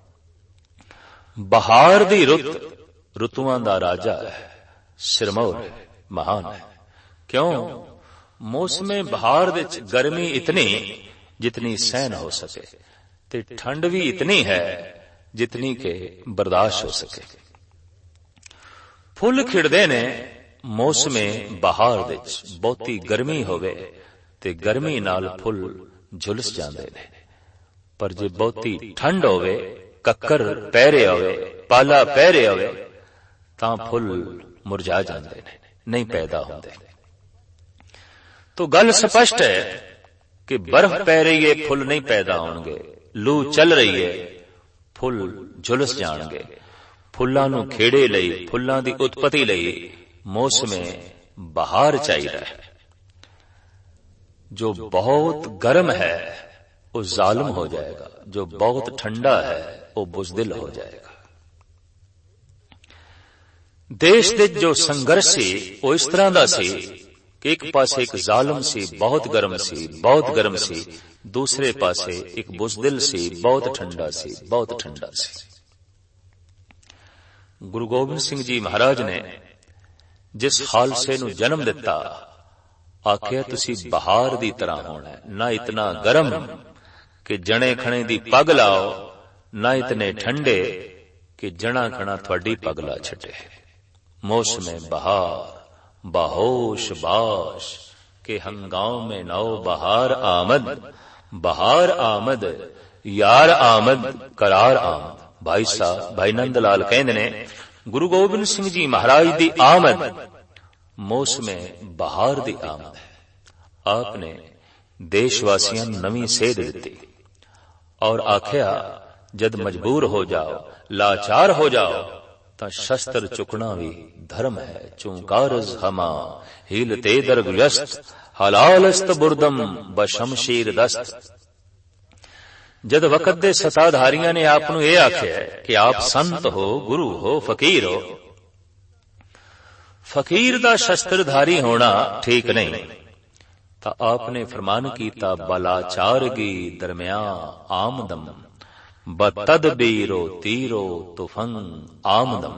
ਬਹਾਰ ਦੀ ਰੁੱਤ ਰੁੱਤੂਆਂ ਦਾ ਰਾਜਾ ਹੈ, ਸਿਰਮੌਰ ਹੈ, ਮਹਾਨ ਹੈ। ਕਿਉਂ? ਮੌਸਮੇ ਬਹਾਰ ਵਿੱਚ ਗਰਮੀ ਇਤਨੀ ਜਿਤਨੀ ਸਹਿਨ ਹੋ ਸਕੇ ਤੇ ਠੰਡ ਵੀ ਇਤਨੀ ਹੈ ਜਿਤਨੀ ਕਿ ਬਰਦਾਸ਼ਤ ਹੋ ਸਕੇ। ਫੁੱਲ ਖਿੜਦੇ ਨੇ ਮੌਸਮੇ ਬਹਾਰ ਵਿੱਚ, ਬਹੁਤੀ ਗਰਮੀ ਹੋਵੇ ਤੇ ਗਰਮੀ ਨਾਲ ਫੁੱਲ ਝੁਲਸ ਜਾਂਦੇ ਨੇ, ਪਰ ਜੇ ਬਹੁਤੀ ਠੰਡ ਹੋਵੇ, ਕੱਕਰ ਪੈ ਰਿਹਾ ਹੋਵੇ, ਪਾਲਾ ਪੈ ਰਿਹਾ ਹੋਵੇ ਤਾਂ ਫੁੱਲ ਮੁਰਝਾ ਜਾਂਦੇ ਨੇ, ਨਹੀਂ ਪੈਦਾ ਹੁੰਦੇ। ਤੋ ਗੱਲ ਸਪਸ਼ਟ ਹੈ ਕਿ ਬਰਫ਼ ਪੈ ਰਹੀ ਹੈ, ਫੁੱਲ ਨਹੀਂ ਪੈਦਾ ਹੋਣਗੇ। ਲੂ ਚੱਲ ਰਹੀ ਹੈ, ਫੁੱਲ ਝੁਲਸ ਜਾਣਗੇ। ਫੁੱਲਾਂ ਨੂੰ ਖੇੜੇ ਲਈ, ਫੁੱਲਾਂ ਦੀ ਉਤਪਤੀ ਲਈ ਮੌਸਮੇ ਬਹਾਰ ਚਾਹੀਦਾ ਹੈ। जो बहुत गर्म है वो जालिम हो जाएगा, जो बहुत ठंडा है वो बुज़दिल हो जाएगा। देश दे जो संघर्ष सी वो इस तरह दा सी कि एक पासे एक जालिम सी, बहुत गर्म सी, बहुत गर्म सी, दूसरे पासे एक बुज़दिल सी, बहुत ठंडा सी, बहुत ठंडा सी। गुरु गोबिंद सिंह जी महाराज ने जिस खालसे नूं जन्म दिता, आखिया तुसी बहार दी तरह होना है, ना इतना गर्म कि जने खणे दी पग लाओ, ना इतने ठंडे कि जना खना थोड़ी पग ला छटे। मौसमे बहार बाहोश बाश के हंगामे नौ बहार आमद, बहार आमद यार आमद करार आमद। भाई साहब भाई नंद लाल कहंदे ने गुरु गोबिंद सिंह जी महाराज दी आमद मौसमे बहार दी आमद है। आपने देशवासियों नवी सेध दी और आख्या जद मजबूर हो जाओ, लाचार हो जाओ तो शस्त्र चुकना भी धर्म है। चूंकारज हमा हीलते दरगुजस्त, हलालस्त बुरदम बशमशीर दस्त। जद वक़्त दे सताधारियां ने आप नूं यह आख्या कि आप संत हो, गुरु हो, फकीर हो, फकीर दा शस्त्रधारी होना ठीक नहीं, तो आपने फरमान कीता बलाचारगी दरमिया आमदम, बतदबीरो तीरो तुफंग आमदम।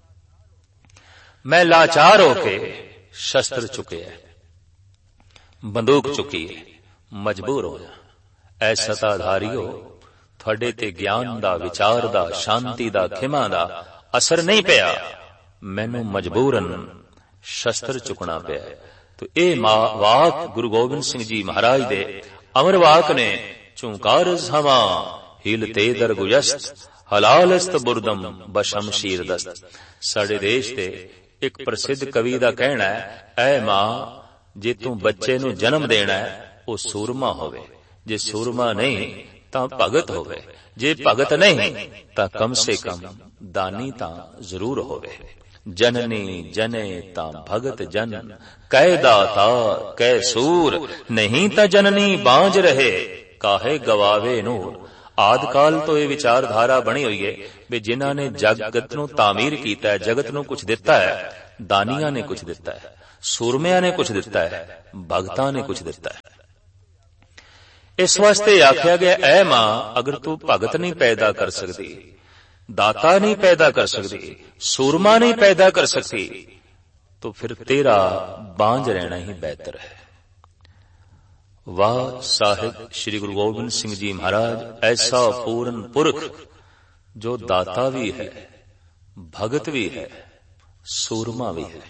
मैं लाचार होके शस्त्र चुके है, बंदूक चुकी है, मजबूर हो जा। ऐ सताधारियो थोड़े ते ज्ञान दा, विचार दा, शांति दा, खिमा दा असर नहीं पिया, मैनू मजबूरन शस्त्र चुकना पिया। तो ये वाक गुरु गोबिंद सिंह जी महाराज दे अमर वाक ने चूंकारज हवा हिलते दरगुजस्त, हलालस्त बुरदम बशमशीर दस्त। साडे देश दे एक प्रसिद्ध कवि दा कहना है, ऐ मां जे तू बच्चे नू जन्म देना है वो सूरमा होवे, जे सूरमा नहीं तां भगत होवे, जे भगत नहीं तां कम से कम दानी तां जरूर होवे। जननी जने तां भगत जन, कै दाता कै सूर, नहीं तां जननी बांझ रहे, काहे गवावे नूर। आदकाल तो ये विचारधारा बनी हुई है भी जिन्हां ने जगत नूं तामीर कीता है, जगत नूं कुछ दिता है, दानियां ने कुछ दिता है। ਸੂਰਮਿਆਂ ਨੇ ਕੁਝ ਦਿੱਤਾ ਹੈ, ਭਗਤਾਂ ਨੇ ਕੁਝ ਦਿੱਤਾ ਹੈ। ਇਸ ਵਾਸਤੇ ਆਖਿਆ ਗਿਆ, ਐ ਮਾਂ, ਅਗਰ ਤੂੰ ਭਗਤ ਨਹੀਂ ਪੈਦਾ ਕਰ ਸਕਦੀ, ਦਾਤਾ ਨਹੀਂ ਪੈਦਾ ਕਰ ਸਕਦੀ, ਸੂਰਮਾ ਨਹੀਂ ਪੈਦਾ ਕਰ ਸਕਦੀ, तो फिर तेरा बांझ रहना ही बेहतर है। वाह साहिब श्री गुरु गोबिंद सिंह जी महाराज, ऐसा पूर्ण पुरख जो दाता भी है, भगत भी है, सूरमा भी है।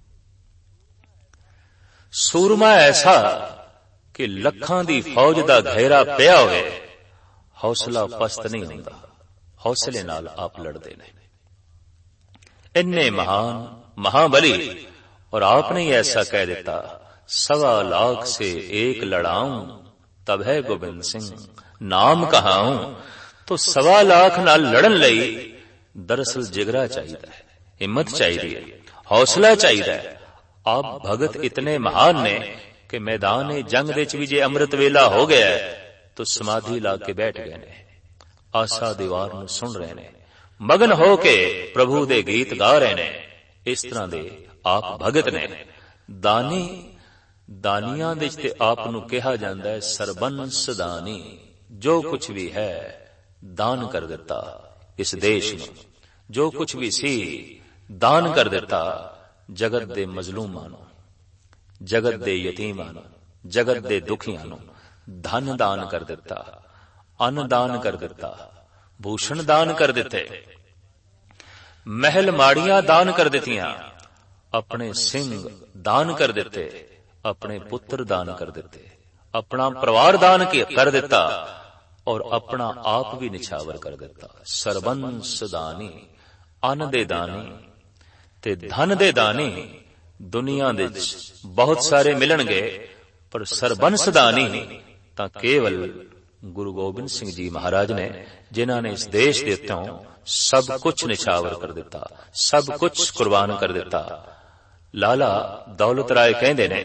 सूरमा ऐसा कि लखां दी फौज दा घेरा पिया होवे, हौसला पस्त नहीं होंदा, हौसले नाल आप लड़दे ने। इन्ने महान महाबली, और आपने ही ऐसा कह देता, 1.25 लाख से एक लड़ाऊं तब है गोबिंद सिंह नाम कहाऊं। तो 1.25 लाख नाल लड़न लई दरअसल जिगरा चाहिए, हिम्मत चाहिए, हौसला चाहिए। आप भगत इतने महान ने कि मैदान जंग दे भी जे अमृत वेला हो गया है तो समाधि ला के बैठ गए ने, आसा दीवार नूं सुन रहे ने, मगन हो के प्रभु दे गीत गा रहे ने। इस तरह दे आप भगत ने। दानी दानियां दे ते आप नूं कहा जांदा है सरबंस दानी, जो कुछ भी है दान कर दिता इस देश नूं, जो कुछ भी सी दान कर दिता जगत दे मजलूमां नूं, जगत दे यतीमां नूं, जगत दे दुखियां नूं धन दान कर दिता, अन्न दान कर दिता, भूषण दान कर दिते, महल माड़ियां दान कर दितियां, अपने सिंह दान कर दिते, अपने पुत्र दान कर दिते, अपना परिवार दान कर दिता और अपना आप भी निछावर कर दिता। सरबंस दानी, अन्न दे दानी ते धन दे दानी दुनिया दे बहुत सारे मिलणगे, पर सरबंस दानी तां केवल गुरु गोबिंद सिंह जी महाराज ने, जिन्हां ने इस देश दे उत्तों सब कुछ निछावर कर दिता, सब कुछ कुर्बान कर दिता। लाला दौलत राय कहंदे ने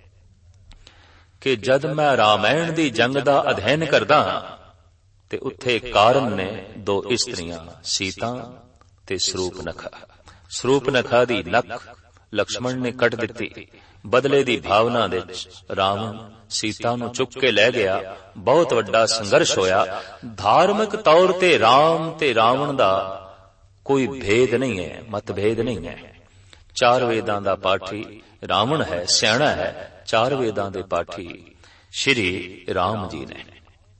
कि जद मैं रामायण दी जंग दा अध्ययन करदा ते उत्थे कारण ने 2 इस्त्रियां, सीता ते सरूपनखा। सरूपनखा दी नख लक्ष्मण ने कट दिती, बदले दी भावना दे रावण सीता नूं चुक के लै गया। बहुत वड्डा संघर्ष होया। धार्मिक तौर ते राम ते रावण दा कोई भेद नहीं है, मतभेद नहीं है। 4 वेदां दा पाठी रावण है, सियाणा है। 4 वेदां दे पाठी श्री राम जी ने।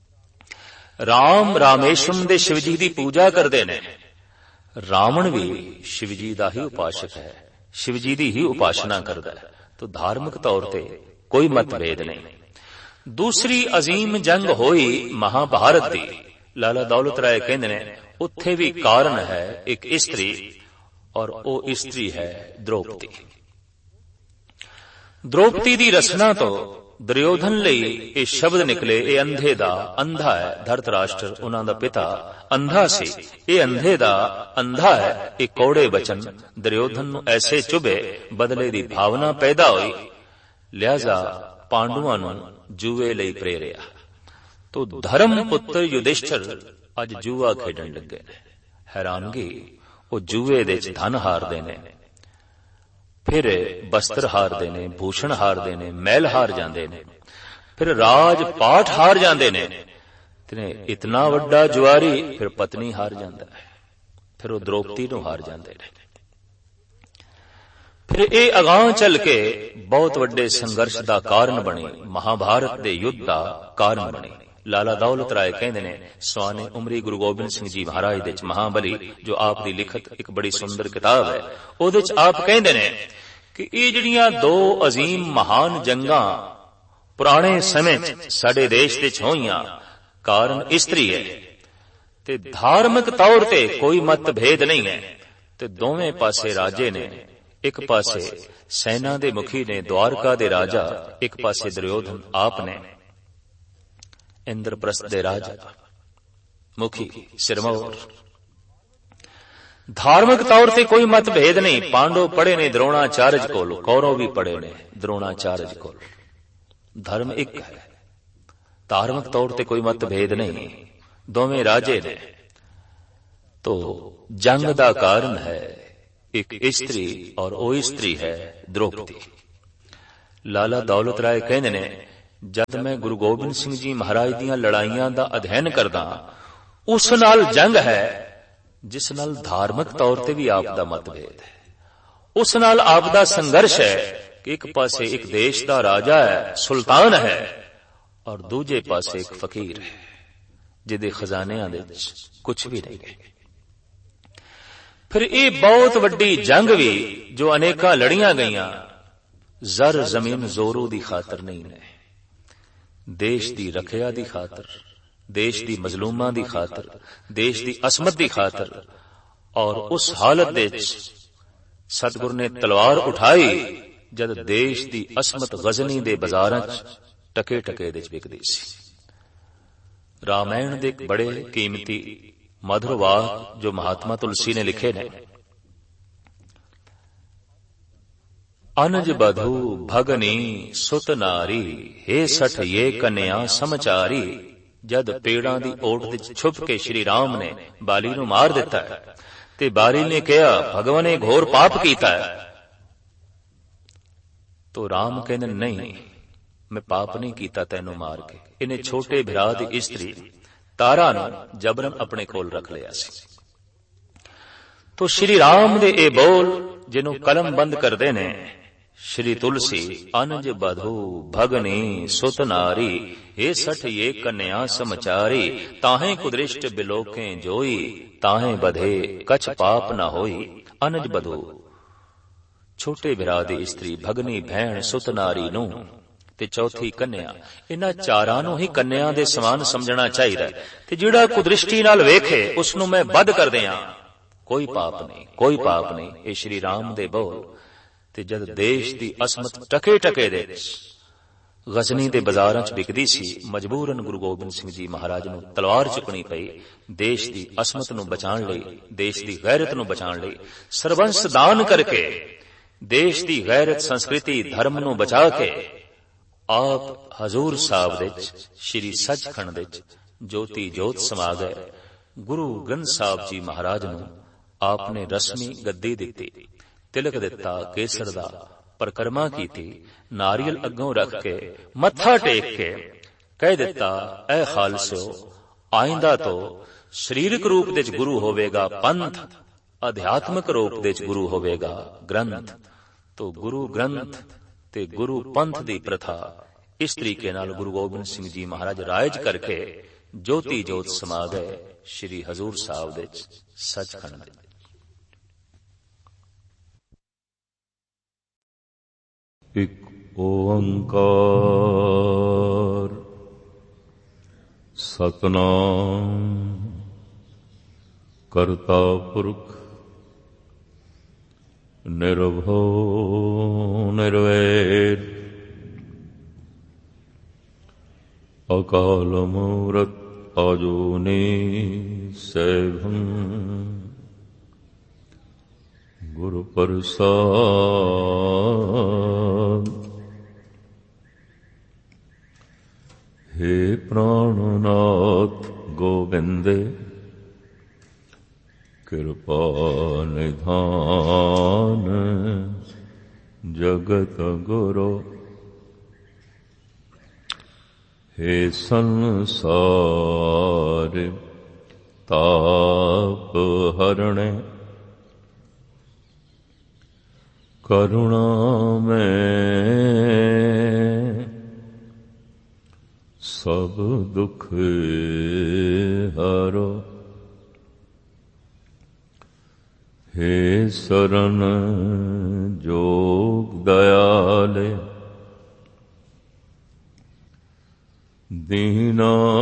राम रामेश्वरम दे शिव जी दी पूजा करदे ने। रावण भी शिव जी दा ही उपासक है, शिव जी दी ही उपासना करदा है। तो धार्मिक तौर ते कोई मतभेद नहीं। दूसरी अजीम जंग होई महाभारत दी। लाला दौलत राय कहंदे ने उत्थे भी कारण है एक स्त्री, और ओ स्त्री है द्रौपदी। द्रौपदी दी रचना तो दुर्योधन लई ये शब्द निकले, ये अंधे दा अंधा है। धरतराष्ट्र उन्हां दा पिता अंधा सी, ये अंधे दा अंधा है। ये कौड़े बचन दुर्योधन नूं ऐसे चुभे, बदले दी भावना पैदा हुई। लिहाजा पांडुआं नूं जुए लई प्रेरिया। तो धर्म पुत्र युधिष्ठिर अज जुआ खेडण लगे ने। हैरानगी, वो जुए दे च धन हारदे ने, फिर बस्त्र हारदे ने, भूषण हारदे ने, महल हार जांदे ने, फिर राज पाठ हार जांदे ने। इतना वड्डा जुआरी फिर पत्नी हार जांदा है, फिर वो द्रौपदी नूं हार जांदे ने। फिर ये अगां चल के बहुत वड्डे संघर्ष दा कारण बनी, महाभारत दे युद्ध दा कारण बनी। लाला दौलत राय कहंदे ने स्वाने उमरी गुरु गोबिंद सिंह जी महाराज दे महाबली, जो आप दी लिखत एक बड़ी सुंदर किताब है, ओदे च आप कहंदे ने कि ये जिहड़ियां 2 अजीम महान जंगां पुराने समय च साडे देश दे होईयां, कारण इस्त्री है ते धार्मिक तौर ते कोई मतभेद नहीं है। ते दोवें पासे राजे ने, एक पासे सेना दे मुखी ने द्वारका दे राजा, एक पासे दुर्योधन आप ने इंद्रप्रस्थ दे राजा मुखी सिरमौर। धार्मिक तौर ते कोई मतभेद नहीं। पांडव पढ़े ने द्रोणाचार्य कोल, कौरव भी पढ़े ने द्रोणाचार्य कोल। धर्म एक है, धार्मिक तौर ते कोई मतभेद नहीं। दोवें राजे ने। तो जंग दा कारण है एक स्त्री, और वो स्त्री है द्रौपदी। ਲਾਲਾ ਦੌਲਤ ਰਾਏ ਕਹਿੰਦੇ ਨੇ, ਜਦ ਮੈਂ ਗੁਰੂ ਗੋਬਿੰਦ ਸਿੰਘ ਜੀ ਮਹਾਰਾਜ ਦੀਆਂ ਲੜਾਈਆਂ ਦਾ ਅਧਿਐਨ ਕਰਦਾ, ਉਸ ਨਾਲ ਜੰਗ ਹੈ ਜਿਸ ਨਾਲ ਧਾਰਮਿਕ ਤੌਰ ਤੇ ਵੀ ਆਪ ਦਾ ਮਤਭੇਦ ਹੈ। ਉਸ ਨਾਲ ਆਪ ਦਾ ਸੰਘਰਸ਼ ਹੈ ਕਿ ਇੱਕ ਪਾਸੇ ਇੱਕ ਦੇਸ਼ ਦਾ ਰਾਜਾ ਹੈ, ਸੁਲਤਾਨ ਹੈ, ਔਰ ਦੂਜੇ ਪਾਸੇ ਇੱਕ ਫਕੀਰ ਹੈ ਜਿਹਦੇ ਖਜ਼ਾਨਿਆਂ ਦੇ ਵਿੱਚ ਕੁਝ ਵੀ ਨਹੀਂ ਹੈ। ਫਿਰ ਇਹ ਬਹੁਤ ਵੱਡੀ ਜੰਗ ਵੀ ਜੋ ਅਨੇਕਾਂ ਲੜੀਆਂ ਗਈਆਂ, ਜ਼ਰ ਜ਼ਮੀਨ ਜ਼ੋਰੂ ਦੀ ਖਾਤਰ ਨਹੀਂ ਨੇ, ਦੇਸ਼ ਦੀ ਰੱਖਿਆ ਦੀ ਖਾਤਰ, ਦੇਸ਼ ਦੀ ਮਜ਼ਲੂਮਾਂ ਦੀ ਖਾਤਰ, ਦੇਸ਼ ਦੀ ਅਸਮਤ ਦੀ ਖਾਤਰ। ਔਰ ਉਸ ਹਾਲਤ ਦੇ ਵਿੱਚ ਸਤਿਗੁਰ ਨੇ ਤਲਵਾਰ ਉਠਾਈ ਜਦ ਦੇਸ਼ ਦੀ ਅਸਮਤ ਗਜ਼ਨੀ ਦੇ ਬਾਜ਼ਾਰਾਂ 'ਚ ਟਕੇ ਟਕੇ ਦੇ 'ਚ ਵਿਕਦੀ ਸੀ। ਰਾਮਾਇਣ ਦੇ ਇੱਕ ਬੜੇ ਕੀਮਤੀ ਮਧੁਰ ਵਾਕ ਜੋ ਮਹਾਤਮਾ ਤੁਲਸੀ ਨੇ ਲਿਖੇ ਨੇ, ਅਨਜ ਬਧੂ ਭਗਨੀ ਸੁਤ ਨਾਰੀ, ਹੇ ਸਠ ਇਹ ਕੰਨਿਆ ਸਮਚਾਰੀ। ਜਦ ਪੇੜਾਂ ਦੀ ਓਟ ਵਿੱਚ ਛੁਪ ਕੇ ਸ਼੍ਰੀ ਰਾਮ ਨੇ ਬਾਲੀ ਨੂੰ ਮਾਰ ਦਿੱਤਾ ਹੈ ਤੇ ਬਾਲੀ ਨੇ ਕਿਹਾ ਭਗਵਾਨ ਨੇ ਘੋਰ ਪਾਪ ਕੀਤਾ ਹੈ, ਤੋ ਰਾਮ ਕਹਿੰਦੇ ਨਹੀਂ, ਮੈਂ ਪਾਪ ਨਹੀਂ ਕੀਤਾ ਤੈਨੂੰ ਮਾਰ ਕੇ। ਇਹਨੇ ਛੋਟੇ ਭਰਾ ਦੀ ਇਸਤਰੀ ਤਾਰਾ ਨੂੰ ਜਬਰਨ ਆਪਣੇ ਕੋਲ ਰੱਖ ਲਿਆ ਸੀ। ਤੋ ਸ਼੍ਰੀ ਰਾਮ ਦੇ ਇਹ ਬੋਲ ਜਿਹਨੂੰ ਕਲਮ ਬੰਦ ਕਰਦੇ ਨੇ ਸ਼੍ਰੀ ਤੁਲਸੀ, ਅਨਜ ਬਧੂ ਭਗਨੀ ਸੁਤ ਨਾਰੀ, ਇਹ ਸਠ ਇਹ ਕੰਨਿਆ ਸਮਚਾਰੀ। ਤਾਹੇ ਕੁਦ੍ਰਿਸ਼ਟ ਬਿਲੋਕੇ ਜੋਈ, ਤਾਹੇ ਬਧੇ ਕਛ ਪਾਪ ਨਾ ਹੋਈ। ਅਨਜ ਬਧੂ ਛੋਟੇ ਭਰਾ ਦੀ ਇਸਤਰੀ, ਭਗਨੀ ਭੈਣ, ਸੁਤ ਨਾਰੀ ਨੂੰ ਤੇ ਚੌਥੀ ਕੰਨਿਆ। ਇਹਨਾਂ ਚਾਰਾਂ ਨੂੰ ਹੀ ਕੰਨਿਆ ਦੇ ਸਮਾਨ ਸਮਝਣਾ ਚਾਹੀਦਾ ਤੇ ਜਿਹੜਾ ਕੁਦ੍ਰਿਸ਼ਟੀ ਨਾਲ ਵੇਖੇ ਉਸ ਨੂੰ ਮੈਂ ਬਦ ਕਰ ਦਿਆਂ, ਕੋਈ ਪਾਪ ਨਹੀਂ, ਕੋਈ ਪਾਪ ਨਹੀਂ। ਇਹ ਸ਼੍ਰੀ ਰਾਮ ਦੇ ਬੋਲ। ਤੇ ਜਦ ਦੇਸ਼ ਦੀ ਅਸਮਤ ਟਕੇ ਟਕੇ ਦੇ ਗਜ਼ਨੀ ਦੇ ਬਾਜ਼ਾਰਾਂ 'ਚ ਵਿਕਦੀ ਸੀ, ਮਜਬੂਰਨ ਗੁਰੂ ਗੋਬਿੰਦ ਸਿੰਘ ਜੀ ਮਹਾਰਾਜ ਨੂੰ ਤਲਵਾਰ ਚੁੱਕਣੀ ਪਈ ਦੇਸ਼ ਦੀ ਅਸਮਤ ਨੂੰ ਬਚਾਉਣ ਲਈ, ਦੇਸ਼ ਦੀ ਗੈਰਤ ਨੂੰ ਬਚਾਉਣ ਲਈ। ਸਰਬੰਸ ਦਾਨ ਕਰਕੇ ਦੇਸ਼ ਦੀ ਗੈਰਤ, ਸੰਸਕ੍ਰਿਤੀ, ਧਰਮ ਨੂੰ ਬਚਾ ਕੇ ਆਪ ਹਜ਼ੂਰ ਸਾਹਿਬ ਦੇ ਵਿੱਚ, ਸ਼੍ਰੀ ਸੱਚਖੰਡ ਦੇ ਵਿੱਚ ਜੋਤੀ ਜੋਤ ਸਮਾ ਗਏ। ਗੁਰੂ ਗ੍ਰੰਥ ਸਾਹਿਬ ਜੀ ਮਹਾਰਾਜ ਨੂੰ ਆਪ ਨੇ ਰਸਮੀ ਗੱਦੀ ਦਿੱਤੀ, ਤਿਲਕ ਦਿੱਤਾ ਕੇਸਰ ਦਾ, ਪਰਿਕਰਮਾ ਕੀਤੀ, ਨਾਰੀਅਲ ਅੱਗੋਂ ਰੱਖ ਕੇ ਮੱਥਾ ਟੇਕ ਕੇ ਕਹਿ ਦਿੱਤਾ, ਐ ਖਾਲਸਿਓ, ਆਇੰਦਾ ਤੋਂ ਸਰੀਰਕ ਰੂਪ ਦੇ ਵਿੱਚ ਗੁਰੂ ਹੋਵੇਗਾ ਪੰਥ, ਅਧਿਆਤਮਿਕ ਰੂਪ ਦੇ ਵਿੱਚ ਗੁਰੂ ਹੋਵੇਗਾ ਗ੍ਰੰਥ। ਤੋ ਗੁਰੂ ਗ੍ਰੰਥ ਤੇ ਗੁਰੂ ਪੰਥ ਦੀ ਪ੍ਰਥਾ ਇਸ ਤਰੀਕੇ ਨਾਲ ਗੁਰੂ ਗੋਬਿੰਦ ਸਿੰਘ ਜੀ ਮਹਾਰਾਜ ਰਾਇਜ ਕਰਕੇ ਜੋਤੀ ਜੋਤ ਸਮਾ ਗਏ ਸ਼੍ਰੀ ਹਜ਼ੂਰ ਸਾਹਿਬ ਦੇ ਸੱਚਖੰਡ ਦੇ। ਇਕ ਓੰਕਾਰ ਸਤਿਨਾਮ ਕਰਤਾ ਪੁਰਖ ਨਿਰਭਉ ਨਿਰਵੈਰ ਅਕਾਲ ਮੂਰਤ ਆਜੂਨੀ ਸੈਭੰ ਗੁਰੂ ਪ੍ਰਸਾਦ। ਹੇ ਪ੍ਰਾਣਨਾਥ ਗੋਬਿੰਦ ਕਿਰਪਾ ਨਿਧਾਨ ਜਗਤ ਗੁਰੂ। ਹੇ ਸੰਸਾਰ ਤਾਪ ਹਰਣੇ ਕਰੁਣਾ ਮੈਂ ਸਭ ਦੁਖ ਹਰੋ। ਹੇ ਸਰਨ ਜੋਗ ਦਇਆਲੇ ਦੀਨਾਨਾਥ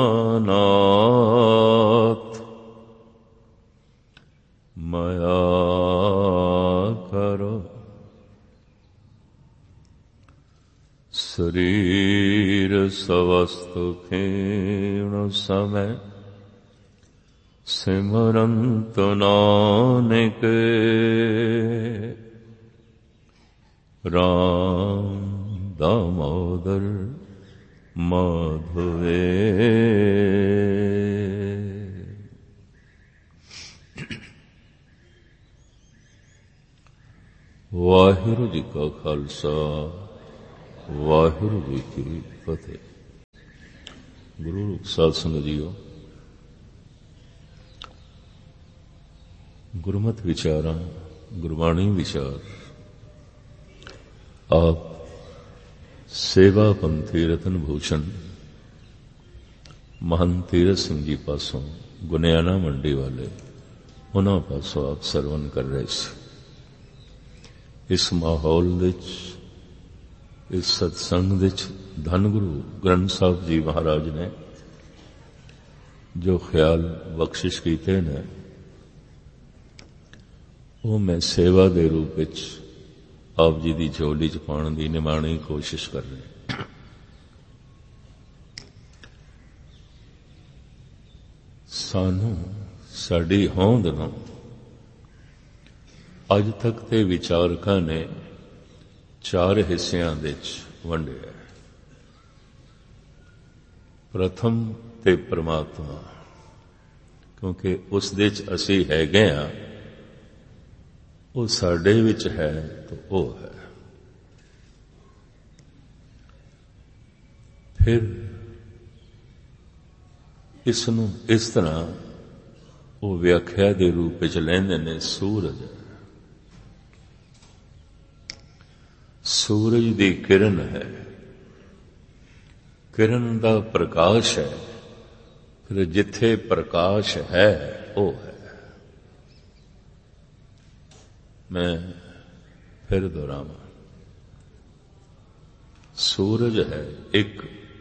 ਮਾਇਆ ਕਰੋ। ਸਰੀਰ ਸਵਸਤ ਖੇਣ ਸਮੈ ਸਿਮਰੰਤ ਨਾਨਕ ਰਾਮ ਦਾਮੋਦਰ ਮਾਧਵੇ। ਵਾਹਿਗੁਰੂ ਜੀ ਕਾ ਖਾਲਸਾ ਵਾਹਿਗੁਰੂ ਜੀ ਕੀ ਫਤਿਹ। ਗੁਰੂ ਸਾਧ ਸੰਗਤ ਜੀਓ, ਗੁਰਮਤਿ ਵਿਚਾਰਾਂ, ਗੁਰਬਾਣੀ ਵਿਚਾਰ ਆਪ ਸੇਵਾ ਪੰਥੀ ਰਤਨ ਭੂਸ਼ਣ ਮਹੰਤ ਤੀਰਥ ਸਿੰਘ ਜੀ ਪਾਸੋਂ ਗੁਨਿਆਣਾ ਮੰਡੀ ਵਾਲੇ ਉਹਨਾਂ ਪਾਸੋਂ ਆਪ ਸਰਵਨ ਕਰ ਰਹੇ ਸੀ। ਇਸ ਮਾਹੌਲ ਵਿੱਚ, ਇਸ ਸਤਸੰਗ ਵਿੱਚ ਧੰਨ ਗੁਰੂ ਗ੍ਰੰਥ ਸਾਹਿਬ ਜੀ ਮਹਾਰਾਜ ਨੇ ਜੋ ਖਿਆਲ ਬਖਸ਼ਿਸ਼ ਕੀਤੇ ਨੇ, ਉਹ ਮੈਂ ਸੇਵਾ ਦੇ ਰੂਪ ਵਿੱਚ ਆਪ ਜੀ ਦੀ ਝੋਲੀ ਚ ਪਾਉਣ ਦੀ ਨਿਮਾਣੀ ਕੋਸ਼ਿਸ਼ ਕਰ ਰਿਹਾ। ਸਾਨੂੰ ਸਾਡੀ ਹੋਂਦ ਨੂੰ ਅੱਜ ਤੱਕ ਦੇ ਵਿਚਾਰਕਾਂ ਨੇ 4 ਹਿੱਸਿਆਂ ਵਿੱਚ ਵੰਡਿਆ। ਪ੍ਰਥਮ ਤੇ ਪਰਮਾਤਮਾ, ਕਿਉਂਕਿ ਉਸ ਦੇ ਚ ਅਸੀਂ ਹੈਗੇ ਹਾਂ, ਉਹ ਸਾਡੇ ਵਿੱਚ ਹੈ ਤਾਂ ਉਹ ਹੈ। ਫਿਰ ਇਸ ਨੂੰ ਇਸ ਤਰ੍ਹਾਂ ਉਹ ਵਿਆਖਿਆ ਦੇ ਰੂਪ ਵਿੱਚ ਲੈਂਦੇ ਨੇ, ਸੂਰਜ। ਸੂਰਜ ਦੀ ਕਿਰਨ ਹੈ, ਕਿਰਨ ਦਾ ਪ੍ਰਕਾਸ਼ ਹੈ। ਫਿਰ ਜਿੱਥੇ ਪ੍ਰਕਾਸ਼ ਹੈ ਉਹ ਹੈ। ਮੈਂ ਫਿਰ ਦੁਹਰਾਵਾਂ, ਸੂਰਜ ਹੈ 1,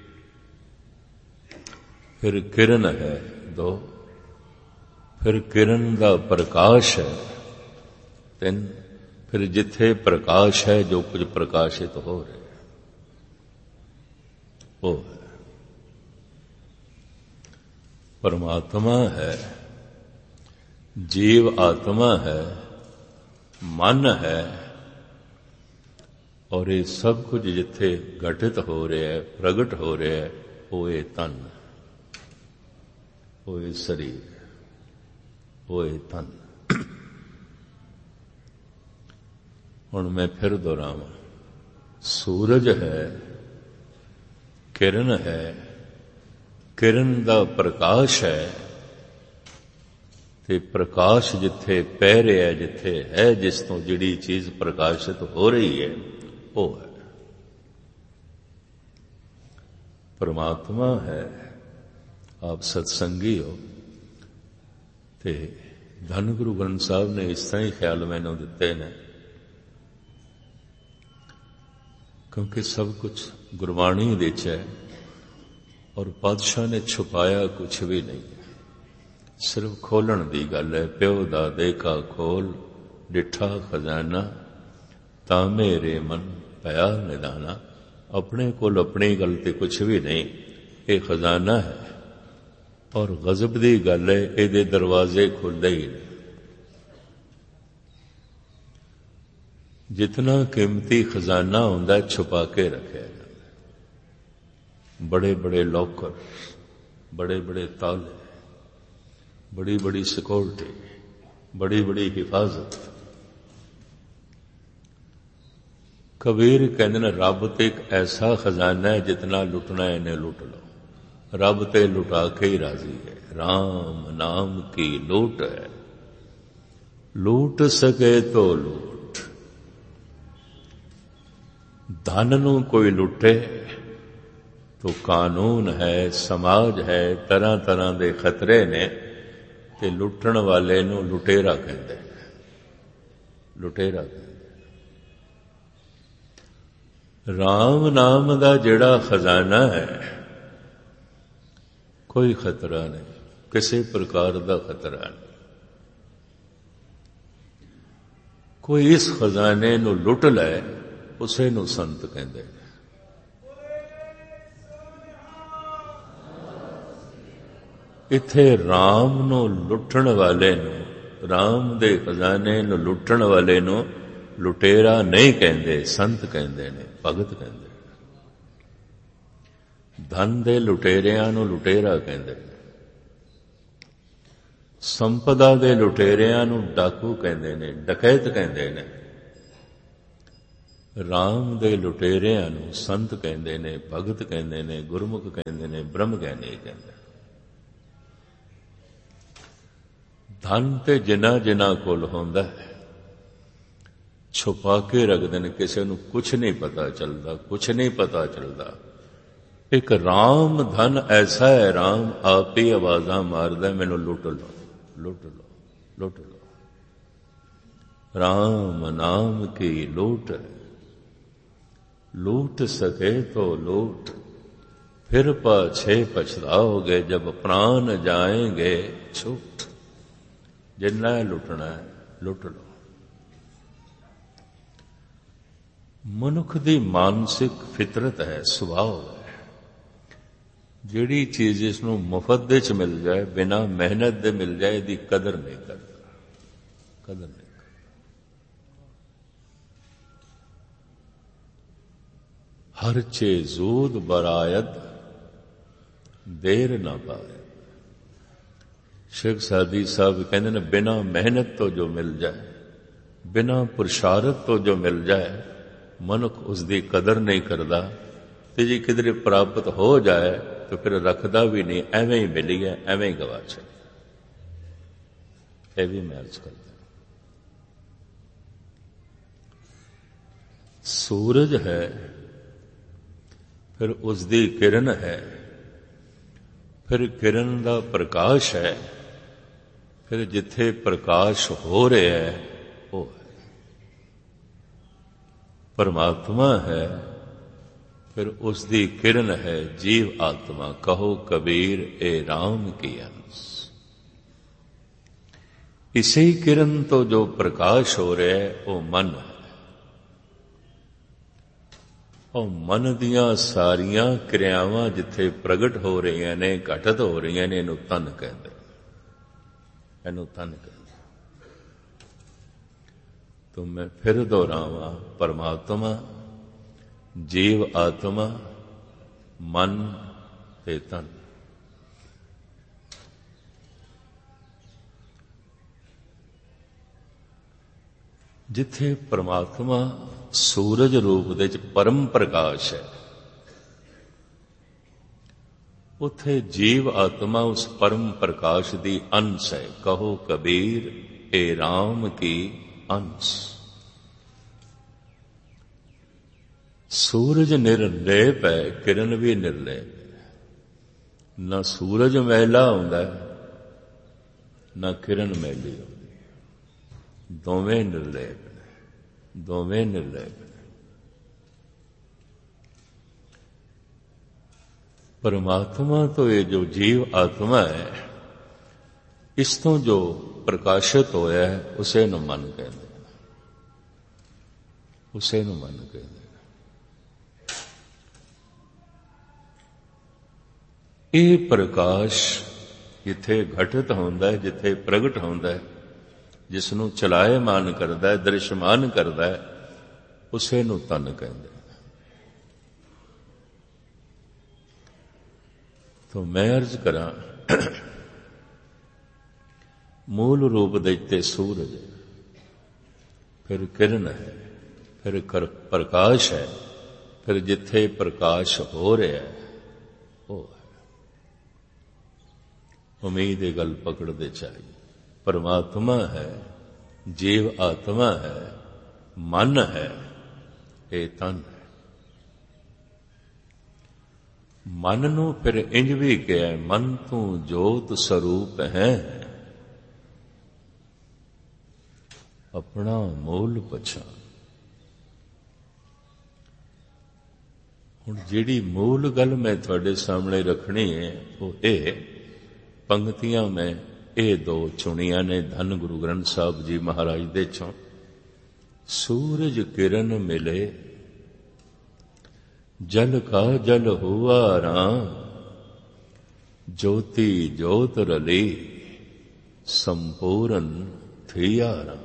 ਫਿਰ ਕਿਰਨ ਹੈ 2, ਫਿਰ ਕਿਰਨ ਦਾ ਪ੍ਰਕਾਸ਼ ਹੈ 3, ਫਿਰ ਜਿੱਥੇ ਪ੍ਰਕਾਸ਼ ਹੈ, ਜੋ ਕੁਝ ਪ੍ਰਕਾਸ਼ਿਤ ਹੋ ਰਿਹਾ ਉਹ ਹੈ। ਪਰਮਾਤਮਾ ਹੈ, ਜੀਵ ਆਤਮਾ ਹੈ, ਮਨ ਹੈ, ਔਰ ਇਹ ਸਭ ਕੁਝ ਜਿੱਥੇ ਘਟਿਤ ਹੋ ਰਿਹਾ ਹੈ, ਪ੍ਰਗਟ ਹੋ ਰਿਹਾ ਹੈ, ਉਹ ਇਹ ਤਨ, ਉਹ ਇਹ ਸਰੀਰ, ਉਹ ਇਹ ਤਨ। ਹੁਣ ਮੈਂ ਫਿਰ ਦੁਹਰਾਵਾਂ, ਸੂਰਜ ਹੈ, ਕਿਰਨ ਹੈ, ਕਿਰਨ ਦਾ ਪ੍ਰਕਾਸ਼ ਹੈ, ਤੇ ਪ੍ਰਕਾਸ਼ ਜਿੱਥੇ ਪੈ ਰਿਹਾ, ਜਿੱਥੇ ਹੈ, ਜਿਸ ਤੋਂ ਜਿਹੜੀ ਚੀਜ਼ ਪ੍ਰਕਾਸ਼ਿਤ ਹੋ ਰਹੀ ਹੈ ਉਹ ਹੈ ਪਰਮਾਤਮਾ ਹੈ। ਆਪ ਸਤਸੰਗੀ ਹੋ ਤੇ ਧੰਨ ਗੁਰੂ ਗ੍ਰੰਥ ਸਾਹਿਬ ਨੇ ਇਸ ਤਰ੍ਹਾਂ ਹੀ ਖਿਆਲ ਮੈਨੂੰ ਦਿੱਤੇ ਨੇ, ਕਿਉਂਕਿ ਸਭ ਕੁਝ ਗੁਰਬਾਣੀ ਵਿੱਚ ਹੈ ਔਰ ਪਾਤਸ਼ਾਹ ਨੇ ਛੁਪਾਇਆ ਕੁਛ ਵੀ ਨਹੀਂ, ਸਿਰਫ ਖੋਲਣ ਦੀ ਗੱਲ ਹੈ। ਪਿਓ ਦਾ ਦੇਖਾ ਖੋਲ ਡਿੱਠਾ ਖਜ਼ਾਨਾ, ਤਾਂ ਮੇਰੇ ਮਨ ਪਿਆ ਨਿਦਾਨਾ। ਆਪਣੇ ਕੋਲ ਆਪਣੀ ਗੱਲ ਤੇ ਕੁਛ ਵੀ ਨਹੀਂ, ਇਹ ਖਜ਼ਾਨਾ ਹੈ। ਔਰ ਗਜ਼ਬ ਦੀ ਗੱਲ ਹੈ, ਇਹਦੇ ਦਰਵਾਜ਼ੇ ਖੁੱਲ੍ਹਦੇ ਹੀ ਨੇ। ਜਿਤਨਾ ਕੀਮਤੀ ਖਜ਼ਾਨਾ ਹੁੰਦਾ ਛੁਪਾ ਕੇ ਰੱਖਿਆ ਜਾਂਦਾ। ਬੜੇ ਬੜੇ ਲੋਕਰ, ਬੜੇ ਬੜੇ ਤਾਲੇ, ਬੜੀ ਬੜੀ ਸਿਕਿਉਰਿਟੀ, ਬੜੀ ਬੜੀ ਹਿਫਾਜ਼ਤ। ਕਬੀਰ ਕਹਿੰਦੇ ਨੇ, ਰੱਬ ਤੇ ਇੱਕ ਐਸਾ ਖਜ਼ਾਨਾ ਹੈ, ਜਿਤਨਾ ਲੁੱਟਣਾ ਇਹਨੇ ਲੁੱਟ ਲਓ। ਰੱਬ ਤੇ ਲੁਟਾ ਕੇ ਹੀ ਰਾਜ਼ੀ ਹੈ। ਰਾਮ ਨਾਮ ਕੀ ਲੂਟ ਹੈ, ਲੂਟ ਸਕੇ ਤੋ ਲੂਟ। ਧਨ ਨੂੰ ਕੋਈ ਲੁੱਟੇ ਤੋ ਕਾਨੂੰਨ ਹੈ, ਸਮਾਜ ਹੈ, ਤਰ੍ਹਾਂ ਤਰ੍ਹਾਂ ਦੇ ਖਤਰੇ ਨੇ, ਤੇ ਲੁੱਟਣ ਵਾਲੇ ਨੂੰ ਲੁਟੇਰਾ ਕਹਿੰਦੇ ਨੇ। ਲੁਟੇਰਾ ਕਹਿੰਦੇ। ਰਾਮ ਨਾਮ ਦਾ ਜਿਹੜਾ ਖਜ਼ਾਨਾ ਹੈ, ਕੋਈ ਖਤਰਾ ਨਹੀਂ, ਕਿਸੇ ਪ੍ਰਕਾਰ ਦਾ ਖਤਰਾ ਨਹੀਂ। ਕੋਈ ਇਸ ਖਜ਼ਾਨੇ ਨੂੰ ਲੁੱਟ ਲੈ, ਉਸੇ ਨੂੰ ਸੰਤ ਕਹਿੰਦੇ ਨੇ। ਇੱਥੇ ਰਾਮ ਨੂੰ ਲੁੱਟਣ ਵਾਲੇ ਨੂੰ, ਰਾਮ ਦੇ ਖਜ਼ਾਨੇ ਨੂੰ ਲੁੱਟਣ ਵਾਲੇ ਨੂੰ ਲੁਟੇਰਾ ਨਹੀਂ ਕਹਿੰਦੇ, ਸੰਤ ਕਹਿੰਦੇ ਨੇ, ਭਗਤ ਕਹਿੰਦੇ ਨੇ। ਧਨ ਦੇ ਲੁਟੇਰਿਆਂ ਨੂੰ ਲੁਟੇਰਾ ਕਹਿੰਦੇ ਨੇ। ਸੰਪਦਾ ਦੇ ਲੁਟੇਰਿਆਂ ਨੂੰ ਡਾਕੂ ਕਹਿੰਦੇ ਨੇ, ਡਕੈਤ ਕਹਿੰਦੇ ਨੇ। ਰਾਮ ਦੇ ਲੁਟੇਰਿਆਂ ਨੂੰ ਸੰਤ ਕਹਿੰਦੇ ਨੇ, ਭਗਤ ਕਹਿੰਦੇ ਨੇ, ਗੁਰਮੁਖ ਕਹਿੰਦੇ ਨੇ, ਬ੍ਰਹਮ ਗਿਆਨੀ ਕਹਿੰਦੇ। ਧਨ ਤੇ ਜਿਨ੍ਹਾਂ ਕੋਲ ਹੁੰਦਾ ਹੈ ਛੁਪਾ ਕੇ ਰੱਖਦੇ ਨੇ, ਕਿਸੇ ਨੂੰ ਕੁਛ ਨਹੀਂ ਪਤਾ ਚੱਲਦਾ, ਕੁਛ ਨਹੀਂ ਪਤਾ ਚੱਲਦਾ। ਇੱਕ ਰਾਮ ਧਨ ਐਸਾ ਹੈ, ਰਾਮ ਆਪ ਹੀ ਆਵਾਜ਼ਾਂ ਮਾਰਦਾ, ਮੈਨੂੰ ਲੁੱਟ ਲਓ, ਲੁੱਟ ਲਓ, ਲੁੱਟ ਲਓ। राम नाम की लूट, लूट सके तो लूट, फिर पाछे पछताओगे जब प्राण जाएंगे छूट। जिन्ना लुटना है लुट लो। मनुख दी मानसिक फितरत है, सुभाव है। जिहड़ी चीज इसनूं मुफ्त दे च मिल जाए, बिना मेहनत दे मिल जाए, इहदी कदर नहीं करता, कदर नहीं। हर चे जूद बरायत देर ना पाए। शेख सादी साहब कहते हैं, बिना मेहनत तो जो मिल जाए, बिना पुरुषारत तो जो मिल जाए, मनुख उसकी कदर नहीं करता। ते जी किधरे प्राप्त हो जाए तो फिर रखता भी नहीं, एवें ही मिली है, एवें ही गवा छे। यह भी मैं अर्ज करता। सूरज है, फिर उसकी किरण है, फिर किरण का प्रकाश है, फिर जिथे प्रकाश हो रहा है वो है परमात्मा है, फिर उसकी किरण है जीव आत्मा। कहो कबीर ए राम की अंश। इसी किरण तो जो प्रकाश हो रहा है वो मन है, और मन दियां सारियां क्रियावां जिथे प्रगट हो रही ने, घटित हो रही ने, इनू तन कहते, इनू तन कहते। तो मैं फिर दोहरावां, परमात्मा, जीव आत्मा, मन ते तन। जिथे परमात्मा सूरज रूप दे परम प्रकाश है, उथे जीव आत्मा उस परम प्रकाश दी अंश है। कहो कबीर ए राम की अंश। सूरज निर्लेप है, किरण भी निर्लेप है। न सूरज मैला होंदा है, न किरण मैली होंदी है। दोवें निर्लेप, दोवें निर्लेप। परमात्मा तो ये जो जीव आत्मा है, इस तो जो प्रकाशित होया है उसे न मन कहते हैं, उसे न मन कहते हैं। ये प्रकाश जिथे घटित होंदा है, जिथे प्रगट होंदा है, जिसनों चलायमान करता है, दृश्यमान करता है, उसे नूं तन कहते हैं। तो मैं अर्ज करा, मूल रूप देते सूरज, फिर किरण है, फिर प्रकाश है, फिर जिथे प्रकाश हो रहा है वो है। उम्मीद ये गल पकड़ दे चाहिए। परमात्मा है, जीव आत्मा है, मन है, ये तन है। मन नूं फिर इंज भी कहा, मन तू जोत स्वरूप है, अपना मूल पछाण। हुण जिहड़ी मूल गल मैं तुहाडे सामने रखनी है वो ये पंक्तियां मैं ये दो चुनिया ने धन गुरु ग्रंथ साहब जी महाराज दे चों। सूरज किरण मिले जल का जल हुआ राम, ज्योति ज्योत रली संपूर्ण थिया राम।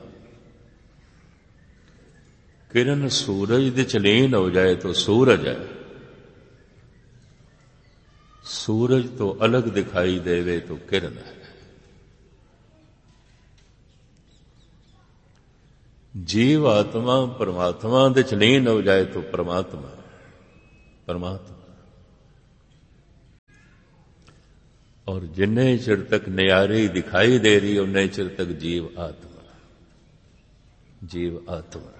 किरण सूरज दे चलीन हो जाए तो सूरज है, सूरज तो अलग दिखाई देवे तो किरण है। जीव आत्मा परमात्मा दे च लीन हो जाए तो परमात्मा परमात्मा। और जिन्ने चिर तक न्यारी दिखाई दे रही उन्ने चिर तक जीव आत्मा जीव आत्मा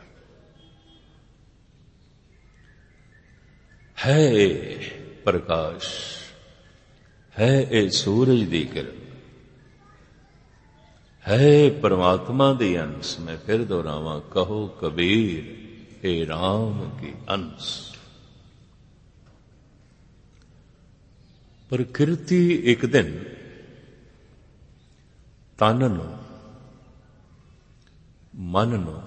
है। प्रकाश है ए सूरज दी किरण है परमात्मा दी अंश। मैं फिर दोहरावां कहो कबीर ए राम की अंश। प्रकृति एक दिन तन नूं मन नूं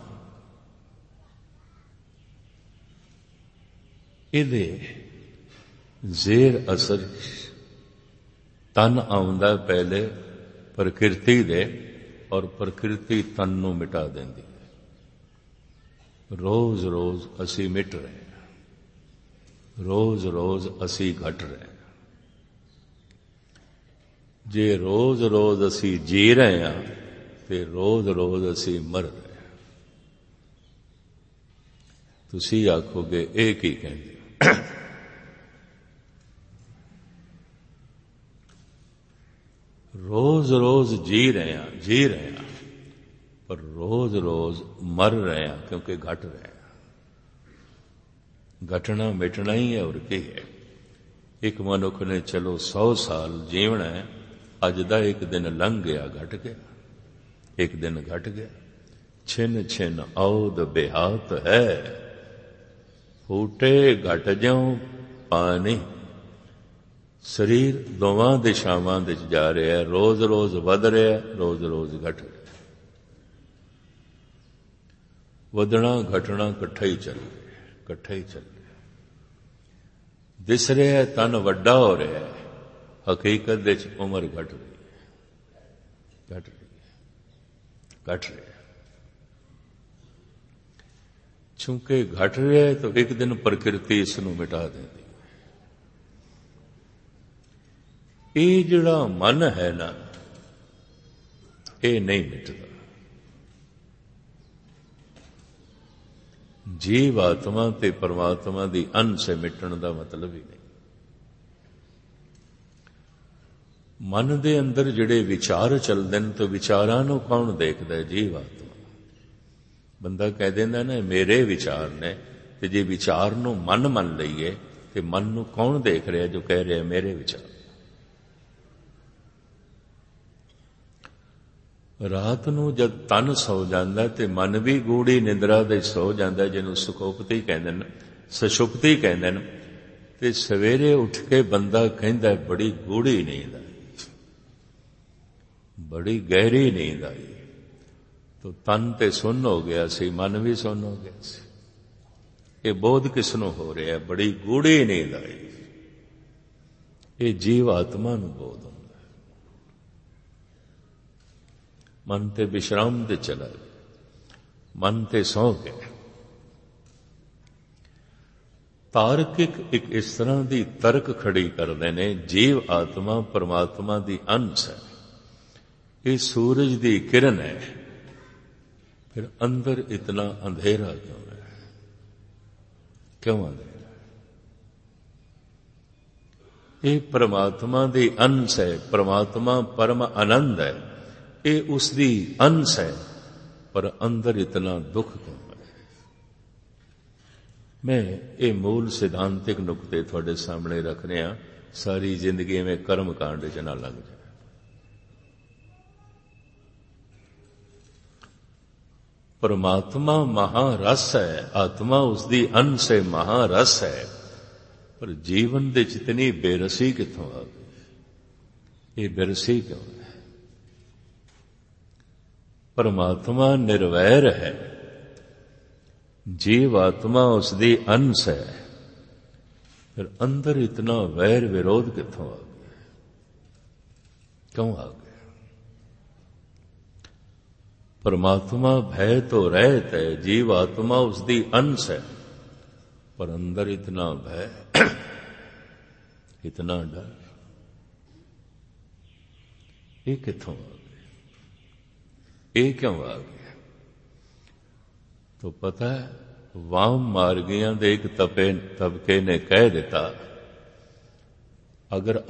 इहदे जेर असर तन आउंदा पहले प्रकृति दे और प्रकृति तन नूं मिटा देंदी है। रोज रोज असी मिट रहे हैं, रोज रोज असी घट रहे हैं। जे रोज रोज असी जी रहे हैं ते रोज रोज असी मर रहे हैं। तुसी आखोगे ये की कहंदे रोज रोज जी रहे हैं पर रोज रोज मर रहे हैं क्योंकि घट रहे हैं। घटना मिटना ही है और की है। एक मनुख ने चलो 100 साल जीवना है, अज दा एक दिन लंघ गया घट गया, एक दिन घट गया। छिन छिन औद बेहात है, फूटे घट ज्यों पानी। शरीर दोवां दिशावां विच जा रहा है, रोज रोज वध रहा है, रोज रोज घट रहा है। वधना घटना कट्ठा ही चल रहा है, कट्ठा ही चल रहा है। दिस रहा है तन वड्डा हो रहा है, हकीकत विच उम्र घट रही है, घट रही है, घट रही है। चूंकि घट रहा है तो एक दिन प्रकृति इसनूं मिटा देती। ये जिहड़ा मन है ना, ये नहीं मिटदा। जीव आत्मा ते परमात्मा दी अंश मिटण दा मतलब ही नहीं। मन दे अंदर जिहड़े विचार चलदे ने तो विचारां नूं कौन देखदा है? जीव आत्मा। बंदा कह देंदा ना मेरे विचार ने, ते जे विचार नूं मन लईए ते मन नूं कौन देख रहा जो कह रहा मेरे विचार। रात नूं जद तन सौ जांदा ते मन भी गूढ़ी निंदरा दे सौ जांदा, जिन्हों सुखोपती कहंदे ने, सुषुप्ति कहंदे ने। ते सवेरे उठ के बंदा कहंदा बड़ी गूढ़ी नींद आई, बड़ी गहरी नींद आई। तो तन ते सुन्न हो गया सी, मन भी सुन्न हो गया सी। ये बोध किसनों हो रहा है? बड़ी गूढ़ी नींद आई। ये जीव आत्मा नूं बोध होंदा। मन ते विश्राम ते चला गया, मन ते सौ गया। तार्किक एक इस तरह की तर्क खड़ी करते हैं, जीव आत्मा परमात्मा की अंश है, ये सूरज की किरण है, फिर अंदर इतना अंधेरा क्यों है? क्यों अंधेरा? ये परमात्मा की अंश है, परमात्मा परम आनंद है, ये उसकी अंश है, पर अंदर इतना दुख क्यों है? मैं ये मूल सिद्धांतिक नुकते थोड़े सामने रख रहा। सारी जिंदगी में कर्म कांड च ना लग जाए। परमात्मा महारस है, आत्मा उसकी अंश है, महारस है, पर जीवन दे इतनी बेरसी कित्थों आ गई? ये बेरसी क्यों है? परमात्मा निर्वैर है, जीव आत्मा उसकी अंश है, फिर अंदर इतना वैर विरोध कित्थों आ गया? क्यों आ गया? परमात्मा भय तो रहत है, जीव आत्मा उसकी अंश है, पर अंदर इतना भय, इतना डर, ये कित्थों आ गया? ये क्यों आ गया? तो पता है वाम मार्गियां दे एक तबके ने कह दिता, अगर